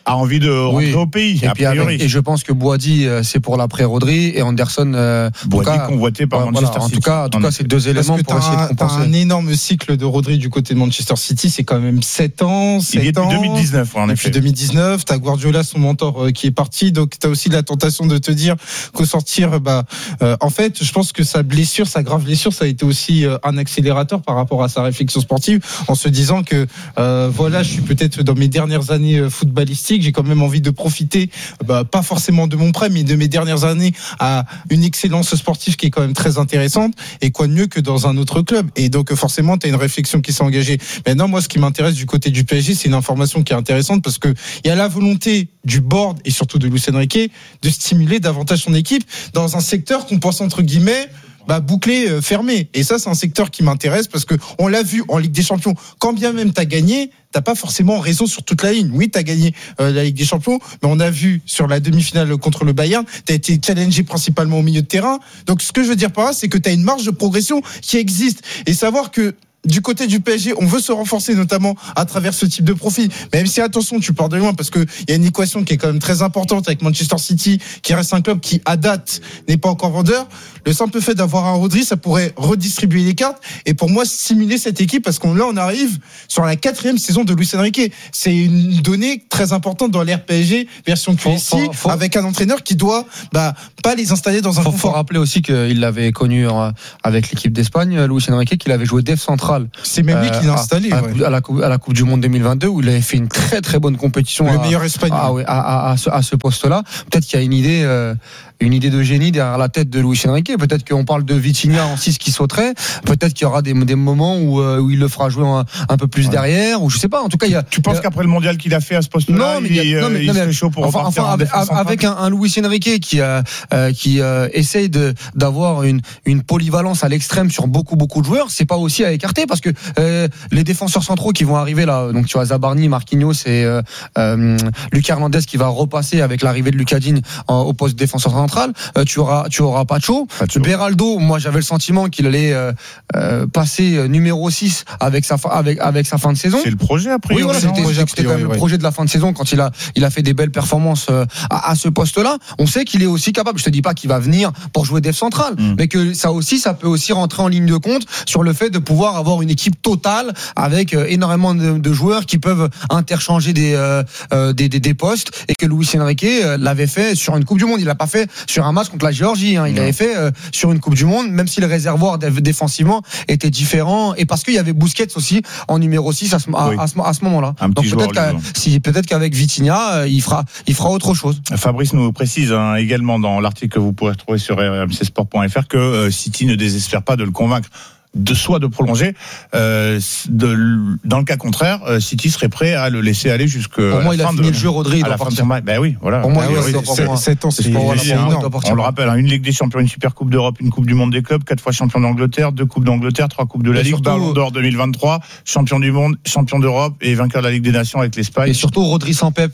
S2: a envie de rentrer oui. au pays.
S1: Et,
S2: a
S1: puis avec, et je pense que Boadi, c'est pour l'après Rodri et Anderson. Euh,
S2: Boadi convoité par
S1: voilà,
S2: Manchester
S1: en
S2: City.
S1: Tout cas, en tout cas, c'est deux éléments pour essayer de compenser.
S4: T'as un énorme cycle de Rodri du côté de Manchester City, c'est quand même sept ans. sept
S2: Il est depuis
S4: ans.
S2: deux mille dix-neuf, en effet.
S4: Depuis deux mille dix-neuf, t'as Guardiola, son mentor, euh, qui est parti, donc t'as aussi la tentation de te dire qu'au sortir, bah, euh, en fait, je pense que sa blessure, sa grave blessure, ça a été aussi euh, un accélérateur par rapport à sa réflexion sportive, en se disant que euh, voilà, je suis peut-être dans mes dernières années euh, footballistiques, j'ai quand même envie de profiter, bah, pas forcément de mon prêt, mais de mes dernières années à une excellence sportive qui est quand même très intéressante. Et quoi de mieux que dans un autre club. Et donc forcément, t'as une réflexion qui s'est engagée. Maintenant, moi, ce qui m'intéresse du côté du P S G, c'est une information qui est intéressante parce que il y a la volonté du board et surtout de Luis Enrique de stimuler davantage son équipe dans un secteur qu'on pense entre guillemets bah, bouclé, euh, fermé. Et ça, c'est un secteur qui m'intéresse parce que on l'a vu en Ligue des Champions. Quand bien même t'as gagné, t'as pas forcément raison sur toute la ligne. Oui, t'as gagné euh, la Ligue des Champions, mais on a vu sur la demi-finale contre le Bayern, t'as été challengé principalement au milieu de terrain. Donc, ce que je veux dire par là, c'est que t'as une marge de progression qui existe. Et savoir que du côté du P S G, on veut se renforcer notamment à travers ce type de profil. Même si, attention, tu pars de loin parce que il y a une équation qui est quand même très importante avec Manchester City, qui reste un club qui, à date, n'est pas encore vendeur. Le simple fait d'avoir un Rodri, ça pourrait redistribuer les cartes et pour moi stimuler cette équipe parce qu'on là on arrive sur la quatrième saison de Luis Enrique. C'est une donnée très importante dans l'ère P S G version Q S I avec un entraîneur qui doit bah pas les installer dans un
S1: faut,
S4: confort.
S1: Faut rappeler aussi qu'il l'avait connu avec l'équipe d'Espagne, Luis Enrique, qu'il avait joué def central.
S4: C'est même lui euh, qui l'a installé
S1: à,
S4: ouais.
S1: à, la coupe, à la Coupe du Monde deux mille vingt-deux où il avait fait une très très bonne compétition.
S4: Le
S1: à,
S4: meilleur espagnol.
S1: À, à, à, à, ce, à ce poste-là. Peut-être qu'il y a une idée, euh, une idée de génie derrière la tête de Luis Enrique. Peut-être qu'on parle de Vitinha en six qui sauterait. Peut-être qu'il y aura des, des moments où, euh, où il le fera jouer un, un peu plus ouais. derrière. Ou je sais pas. En tout cas, il y a.
S2: Tu penses
S1: il y a...
S2: qu'après le mondial qu'il a fait à ce poste-là,
S1: non, mais il, y a, non, mais,
S2: il
S1: non, mais,
S2: serait chaud pour
S1: enfin,
S2: repartir
S1: enfin,
S2: en
S1: avec, avec un, un Luis Enrique qui euh, euh, qui euh, essaye de d'avoir une une polyvalence à l'extrême sur beaucoup beaucoup de joueurs. C'est pas aussi à écarter parce que euh, les défenseurs centraux qui vont arriver là, donc tu vois Zabarni, Marquinhos et euh, euh, Lucas Hernandez qui va repasser avec l'arrivée de Lucas Digne en, au poste de défenseur central. Euh, tu auras tu auras Pacho. Pacho. Beraldo, moi j'avais le sentiment qu'il allait euh, euh, passer numéro six avec sa avec avec sa fin de saison.
S2: C'est le projet après.
S1: Oui, voilà, c'était, c'était, c'était quand même ouais. le projet de la fin de saison quand il a il a fait des belles performances euh, à, à ce poste-là. On sait qu'il est aussi capable. Je te dis pas qu'il va venir pour jouer def central, mm. mais que ça aussi ça peut aussi rentrer en ligne de compte sur le fait de pouvoir avoir une équipe totale avec euh, énormément de, de joueurs qui peuvent interchanger des, euh, euh, des, des des postes et que Luis Enrique euh, l'avait fait sur une Coupe du Monde. Il l'a pas fait sur un match contre la Géorgie. Hein. Il l'avait fait euh, sur une Coupe du Monde, même si le réservoir défensivement était différent et parce qu'il y avait Busquets aussi en numéro six à ce, à, oui. à ce, à ce moment-là.
S2: Un
S1: Donc
S2: peut-être,
S1: qu'à, si, peut-être qu'avec Vitinha, euh, il fera il fera autre chose.
S2: Fabrice nous précise hein, également dans l'article que vous pourrez retrouver sur r m c sport point f r que euh, City ne désespère pas de le convaincre de soit de prolonger euh, de, dans le cas contraire euh, City serait prêt à le laisser aller jusque
S1: pour moi il a fini
S2: de,
S1: le jeu Rodri il doit partir.
S2: Ben oui voilà
S1: pour moi
S2: ben
S1: oui,
S2: oui,
S1: c'est,
S4: sept ans c'est, c'est,
S1: c'est,
S4: c'est
S1: énorme.
S2: On le rappelle hein, une Ligue des Champions, une Super Coupe d'Europe, une Coupe du Monde des clubs, quatre fois champion d'Angleterre, deux coupes d'Angleterre, trois coupes de la et Ligue, Ballon d'Or deux mille vingt-trois, champion du monde, champion d'Europe et vainqueur de la Ligue des Nations avec l'Espagne.
S1: Et surtout Rodri sans Pep.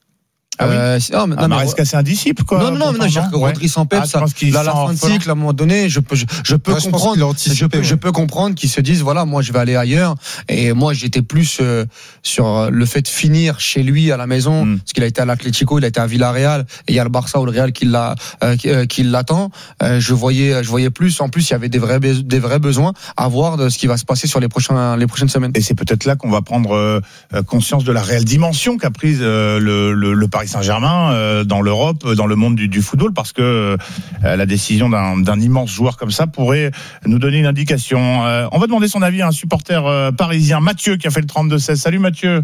S2: Ah oui.
S1: Euh,
S2: non, mais, ah, non, mais c'est un disciple quoi.
S1: Non non non, non je veux dire que Rodri sans Pep, ah, ça, là, la fin de cycle à un moment donné, je peux je, je peux ah, comprendre, je, je peux ouais. je peux comprendre qu'ils se disent voilà moi je vais aller ailleurs et moi j'étais plus euh, sur le fait de finir chez lui à la maison mm. parce qu'il a été à l'Atlético, il a été à Villarreal et il y a le Barça ou le Real qui l'a euh, qui, euh, qui l'attend. Euh, je voyais je voyais plus en plus il y avait des vrais des vrais besoins à voir de ce qui va se passer sur les prochains les prochaines semaines.
S2: Et c'est peut-être là qu'on va prendre euh, conscience de la réelle dimension qu'a prise euh, le, le le Paris Saint-Germain euh, dans l'Europe, dans le monde du, du football, parce que euh, la décision d'un, d'un immense joueur comme ça pourrait nous donner une indication. Euh, on va demander son avis à un supporter euh, parisien, Mathieu, qui a fait le trente-deux seize. Salut Mathieu.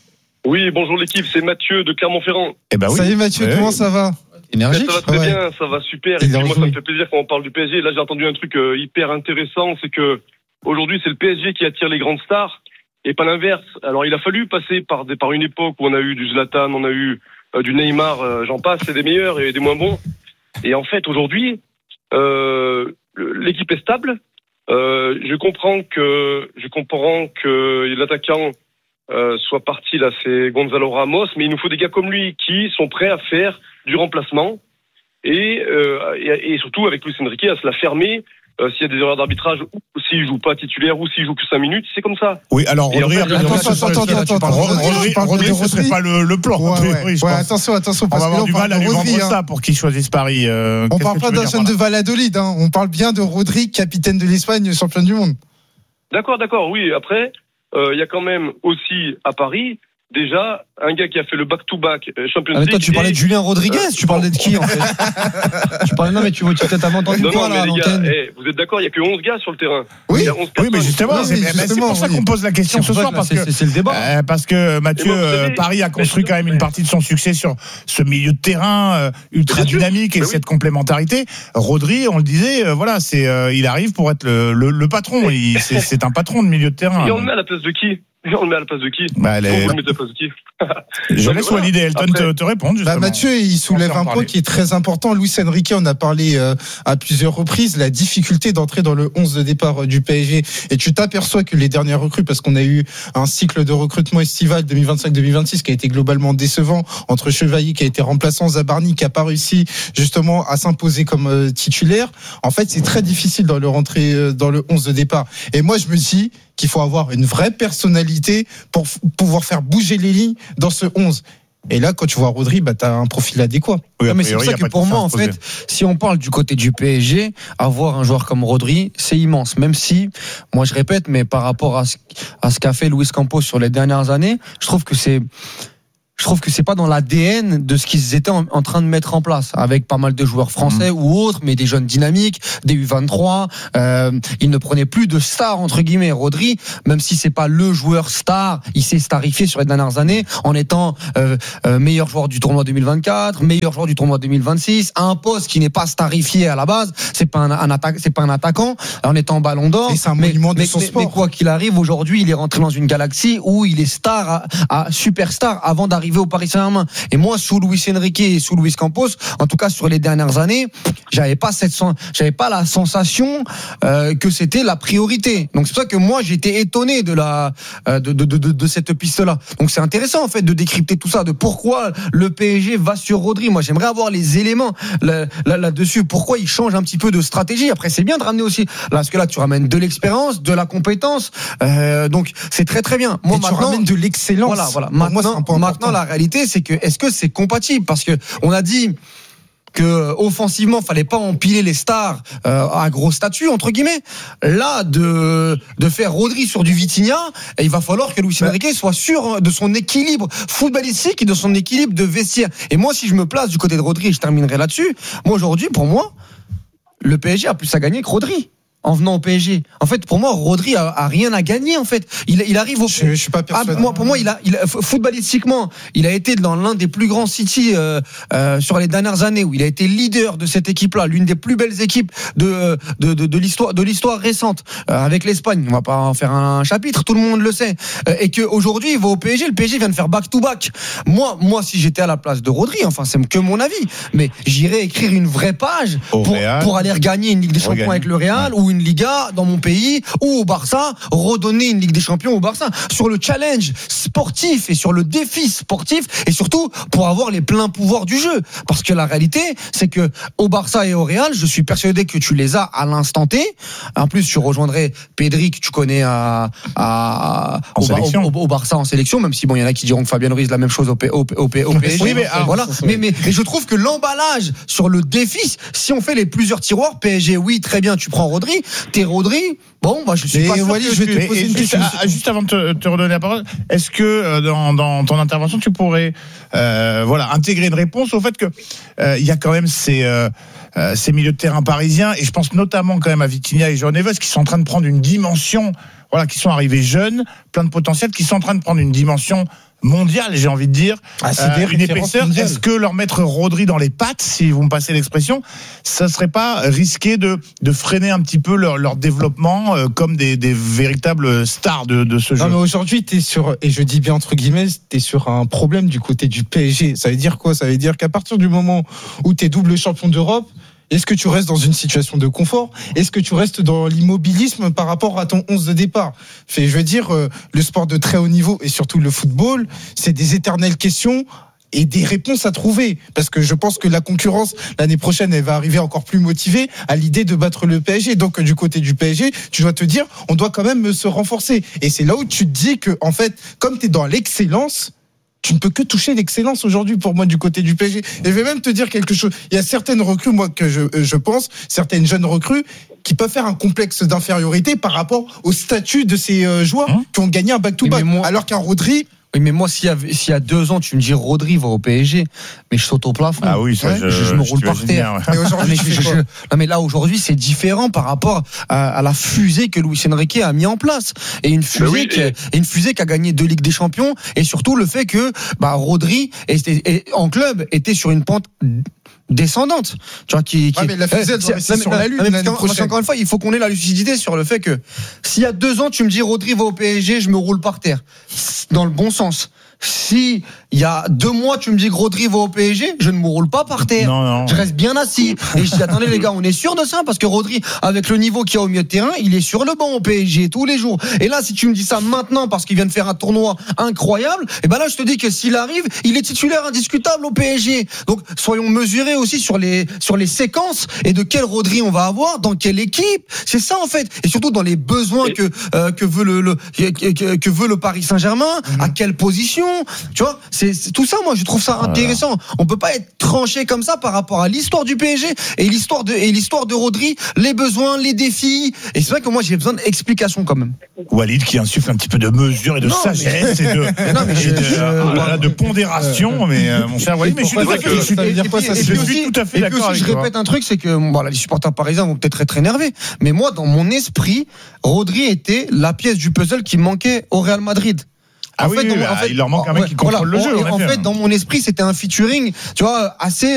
S3: Oui, bonjour l'équipe, c'est Mathieu de Clermont-Ferrand.
S2: Eh ben oui.
S4: Salut Mathieu, ouais. Comment ça va?
S3: Énergique. Ça va très ouais. bien, ça va super. Et puis moi, ça me fait plaisir quand on parle du P S G. Là, j'ai entendu un truc euh, hyper intéressant, c'est que aujourd'hui, c'est le P S G qui attire les grandes stars et pas l'inverse. Alors, il a fallu passer par des, par une époque où on a eu du Zlatan, on a eu Euh, du Neymar, euh, j'en passe, c'est des meilleurs et des moins bons. Et en fait, aujourd'hui, euh, l'équipe est stable. Euh, je comprends que je comprends que l'attaquant euh, soit parti là, c'est Gonzalo Ramos, mais il nous faut des gars comme lui qui sont prêts à faire du remplacement et, euh, et, et surtout avec Luis Enrique à se la fermer Euh, s'il y a des erreurs d'arbitrage, ou s'il joue pas titulaire, ou s'il joue que cinq minutes, c'est comme ça.
S2: Oui, alors Rodri,
S3: en fait,
S2: attends,
S4: attends, attends, attends, attends,
S2: Rodri, Rodri, ce serait pas le, le plan.
S4: Ouais,
S2: oui,
S4: ouais,
S2: oui, je
S4: ouais,
S2: pense.
S4: attention, attention,
S2: On
S4: parce
S2: va
S4: que
S2: avoir
S4: là,
S2: du
S4: on
S2: mal
S4: parle
S2: à
S4: de
S2: lui
S4: Rodri,
S2: vendre
S4: hein.
S2: ça pour qu'il choisisse Paris. Euh,
S4: on
S2: qu'est-ce
S4: parle
S2: que
S4: pas
S2: tu veux
S4: d'un
S2: dire
S4: jeune
S2: par
S4: de
S2: là
S4: Valladolid, hein. On parle bien de Rodri, capitaine de l'Espagne, champion du monde.
S3: D'accord, d'accord, oui. Après, il euh, y a quand même aussi à Paris, déjà, un gars qui a fait le back-to-back euh, Champions
S1: Ah, mais toi,
S3: League.
S1: tu parlais
S3: et...
S1: de Julien Rodriguez,
S3: euh,
S1: tu parlais de qui en fait? Tu parlais, non, mais tu, tu peut-être entendu
S3: non,
S1: quoi
S3: non,
S1: là à
S3: mais les gars,
S1: l'antenne?
S3: eh, vous êtes d'accord, il n'y a que onze gars sur le terrain.
S2: Oui,
S3: il y a onze
S2: oui, mais
S3: personnes.
S2: justement,
S4: Oui,
S2: c'est,
S4: oui,
S2: mais c'est
S4: justement,
S2: pour ça
S4: oui.
S2: qu'on pose la question
S1: C'est
S2: ce
S1: pour ça
S2: soir,
S1: que
S2: parce
S1: c'est-
S2: que
S1: c'est- c'est le débat.
S2: euh, parce que Mathieu,
S3: Et moi, vous
S2: euh,
S3: savez,
S2: Paris a
S3: mais
S2: construit
S3: je-
S2: quand même une partie de son succès sur ce milieu de terrain euh, ultra
S3: Bien sûr.
S2: dynamique et
S3: Mais oui.
S2: cette complémentarité. Rodri, on le disait, euh, voilà, c'est, euh, il arrive pour être le, le, le patron. Il, c'est, c'est un patron de milieu de terrain.
S3: Et on le met à la place de qui Et on le met à la place de qui
S2: Bah, les-
S3: Vous le mettez à la place de qui
S2: Je
S3: Non, mais
S2: laisse
S3: voilà.
S2: Walid et Elton
S3: Après-
S2: te, te répondre.
S4: Bah,
S2: Justement.
S4: Mathieu, il soulève
S2: On va en
S4: un point
S2: parler.
S4: qui est très important. Luis Enrique, on a parlé euh, à plusieurs reprises, la difficulté d'entrer dans le onze de départ euh, du P S G. Et tu t'aperçois que les dernières recrues, parce qu'on a eu un cycle de recrutement estival deux mille vingt-cinq deux mille vingt-six qui a été globalement décevant, entre Chevalier qui a été remplaçant, Zabarni qui a pas réussi justement à s'imposer comme euh, titulaire. En fait, c'est très difficile dans le rentrer euh, dans le onze de départ. Et moi, je me dis qu'il faut avoir une vraie personnalité pour f- pouvoir faire bouger les lignes dans ce onze. Et là, quand tu vois Rodri, bah, tu as un profil adéquat.
S2: Oui,
S1: Non,
S2: a
S1: mais c'est
S2: priori,
S1: pour
S2: y
S1: ça
S2: a pas
S1: que
S2: de
S1: pour moi,
S2: question à
S1: en
S2: se poser.
S1: fait, si on parle du côté du P S G, avoir un joueur comme Rodri, c'est immense. Même si, moi je répète, mais par rapport à ce, à ce qu'a fait Luis Campos sur les dernières années, je trouve que c'est... Je trouve que c'est pas dans l'A D N de ce qu'ils étaient en, en train de mettre en place, avec pas mal de joueurs français mmh. ou autres, mais des jeunes dynamiques, des U vingt-trois. Euh, ils ne prenaient plus de stars entre guillemets. Rodri, même si c'est pas le joueur star, il s'est starifié sur les dernières années en étant euh, euh, meilleur joueur du tournoi deux mille vingt-quatre, meilleur joueur du tournoi deux mille vingt-six, à un poste qui n'est pas starifié à la base. C'est pas un, un attaque, c'est pas un attaquant, en étant Ballon d'Or.
S4: Et c'est un
S1: mais,
S4: monument de
S1: mais,
S4: son
S1: mais,
S4: sport.
S1: mais quoi qu'il arrive, aujourd'hui, il est rentré dans une galaxie où il est star, à, à superstar avant d'arriver au Paris Saint-Germain. Et moi, sous Luis Enrique et sous Luis Campos, en tout cas sur les dernières années, j'avais pas cette, j'avais pas la sensation euh, que c'était la priorité. Donc c'est pour ça que moi j'étais étonné de la euh, de, de, de, de cette piste-là. Donc c'est intéressant en fait de décrypter tout ça, de pourquoi le P S G va sur Rodri. Moi j'aimerais avoir les éléments là, là, là-dessus. Pourquoi il change un petit peu de stratégie. Après c'est bien de ramener aussi, là, parce que là tu ramènes de l'expérience, de la compétence. Euh, donc c'est très très bien. Moi
S4: et
S1: maintenant,
S4: tu ramènes de l'excellence.
S1: Voilà, voilà.
S4: Pour moi,
S1: Maintenant,
S4: c'est
S1: maintenant la réalité c'est que est-ce que c'est compatible? Parce que on a dit que offensivement fallait pas empiler les stars euh, à gros statut entre guillemets. Là de de faire Rodri sur du Vitinha, il va falloir que Luis Enrique soit sûr de son équilibre footballistique et de son équilibre de vestiaire. Et moi si je me place du côté de Rodri, et je terminerai là-dessus, moi aujourd'hui pour moi le P S G a plus à gagner que Rodri en venant au P S G. En fait, pour moi, Rodri a, a rien à gagner. En fait, il, il arrive au.
S4: Je, je suis pas persuadé.
S1: Ah, moi, pour moi, il a, il a, footballistiquement, il a été dans l'un des plus grands City euh, euh, sur les dernières années, où il a été leader de cette équipe-là, l'une des plus belles équipes de de de, de l'histoire de l'histoire récente euh, avec l'Espagne. On va pas en faire un chapitre, tout le monde le sait. Euh, et que aujourd'hui, il va au P S G. Le P S G vient de faire back to back. Moi, moi, si j'étais à la place de Rodri, enfin, c'est que mon avis, mais j'irais écrire une vraie page
S2: au
S1: pour
S2: Real,
S1: pour aller regagner une Ligue des Champions
S2: regagner.
S1: avec le Real ou une Liga dans mon pays ou au Barça, redonner une Ligue des Champions au Barça sur le challenge sportif et sur le défi sportif et surtout pour avoir les pleins pouvoirs du jeu. Parce que la réalité, c'est que au Barça et au Real, je suis persuadé que tu les as à l'instant T. En plus, tu rejoindrais Pedri que tu connais à, à
S2: en
S1: au,
S2: sélection.
S1: au, au, au Barça en sélection, même si bon, il y en a qui diront que Fabien Ruiz la même chose au, P, au, au, au P S G.
S2: Oui, mais alors,
S1: voilà. Mais, mais et je trouve que l'emballage sur le défi, si on fait les plusieurs tiroirs, P S G, oui, très bien, tu prends Rodri, t'es Rodri. Bon, bah, je suis
S4: Mais
S1: pas sûr
S4: Wally,
S1: que
S4: je vais
S1: tu-
S4: te poser
S2: Et
S4: une
S2: juste,
S4: question.
S2: ah, juste avant de te, te redonner la parole, est-ce que euh, dans, dans ton intervention tu pourrais euh, voilà intégrer une réponse au fait que euh, il y a quand même ces euh, euh, ces milieux de terrain parisiens et je pense notamment quand même à Vitinha et João Neves qui sont en train de prendre une dimension, voilà, qui sont arrivés jeunes, plein de potentiel, qui sont en train de prendre une dimension mondiale, j'ai envie de dire,
S4: Ah, c'est des
S2: euh, une
S4: références
S2: épaisseur.
S4: mondiales.
S2: Est-ce que leur mettre Rodri dans les pattes, si vous me passez l'expression, ça serait pas risqué de de freiner un petit peu leur leur développement euh, comme des des véritables stars de de ce jeu?
S4: Non, mais aujourd'hui, t'es sur, et je dis bien entre guillemets, t'es sur un problème du côté du P S G. Ça veut dire quoi? Ça veut dire qu'à partir du moment où t'es double champion d'Europe, est-ce que tu restes dans une situation de confort? Est-ce que tu restes dans l'immobilisme par rapport à ton onze de départ? Fait, je veux dire, euh, le sport de très haut niveau et surtout le football, c'est des éternelles questions et des réponses à trouver, parce que je pense que la concurrence l'année prochaine elle va arriver encore plus motivée à l'idée de battre le P S G. Donc du côté du P S G, tu dois te dire on doit quand même se renforcer, et c'est là où tu te dis que en fait comme tu es dans l'excellence, tu ne peux que toucher l'excellence aujourd'hui pour moi du côté du P S G. Et je vais même te dire quelque chose. Il y a certaines recrues, moi, que je, je pense, certaines jeunes recrues qui peuvent faire un complexe d'infériorité par rapport au statut de ces joueurs hein qui ont gagné un back-to-back. Moi, alors qu'un Rodri...
S1: Oui, mais moi, s'il y, a, s'il y a deux ans, tu me dis Rodri va au P S G, mais je saute au plafond.
S2: Ah oui, ça, ouais. je,
S1: je, je me roule par terre.
S2: Bien,
S1: ouais. Mais aujourd'hui, je, je, je, non, mais là, aujourd'hui, c'est différent par rapport à, à la fusée que Luis Enrique a mis en place. Et une fusée, oui, qui, a, et une fusée qui a gagné deux Ligues des Champions, et surtout le fait que, bah, Rodri, était, et, en club, était sur une pente descendante, tu vois, qui, qui...
S4: Ouais, mais la fusée, elle doit rester sur la lune l'année prochaine.
S1: Encore une fois, il faut qu'on ait la lucidité sur le fait que s'il y a deux ans, tu me dis Rodri va au P S G, je me roule par terre, dans le bon sens. Si il y a deux mois tu me dis que Rodri va au P S G, je ne me roule pas par terre.
S2: Non, non.
S1: Je reste bien assis. Et je dis attendez les gars, on est sûr de ça parce que Rodri, avec le niveau qu'il y a au milieu de terrain, il est sur le banc au P S G tous les jours. Et là, si tu me dis ça maintenant parce qu'il vient de faire un tournoi incroyable, et ben là je te dis que s'il arrive, il est titulaire indiscutable au P S G. Donc soyons mesurés aussi sur les sur les séquences et de quel Rodri on va avoir, dans quelle équipe. C'est ça en fait. Et surtout dans les besoins que euh, que veut le, le que, que veut le Paris Saint-Germain, mmh. à quelle position. Tu vois, c'est, c'est tout ça. Moi, je trouve ça intéressant. Voilà. On peut pas être tranché comme ça par rapport à l'histoire du P S G et l'histoire de et l'histoire de Rodri, les besoins, les défis. Et c'est vrai que moi, j'ai besoin d'explications quand même.
S2: Walid qui insuffle un petit peu de mesure et de non, sagesse mais... et de, non, mais je, et de, je, euh, voilà, de pondération. Euh, mais euh, mon cher Walid, mais je suis tout à fait, je suis tout à fait d'accord avec
S1: toi. Je répète un truc, c'est que bon, voilà, les supporters parisiens vont peut-être être énervés, mais moi, dans mon esprit, Rodri était la pièce du puzzle qui manquait au Real Madrid.
S2: Ah en oui, fait, oui, dans, en fait, il leur manque un mec ouais, qui contrôle voilà, le jeu.
S1: En, en fait, dans mon esprit, c'était un featuring, tu vois, assez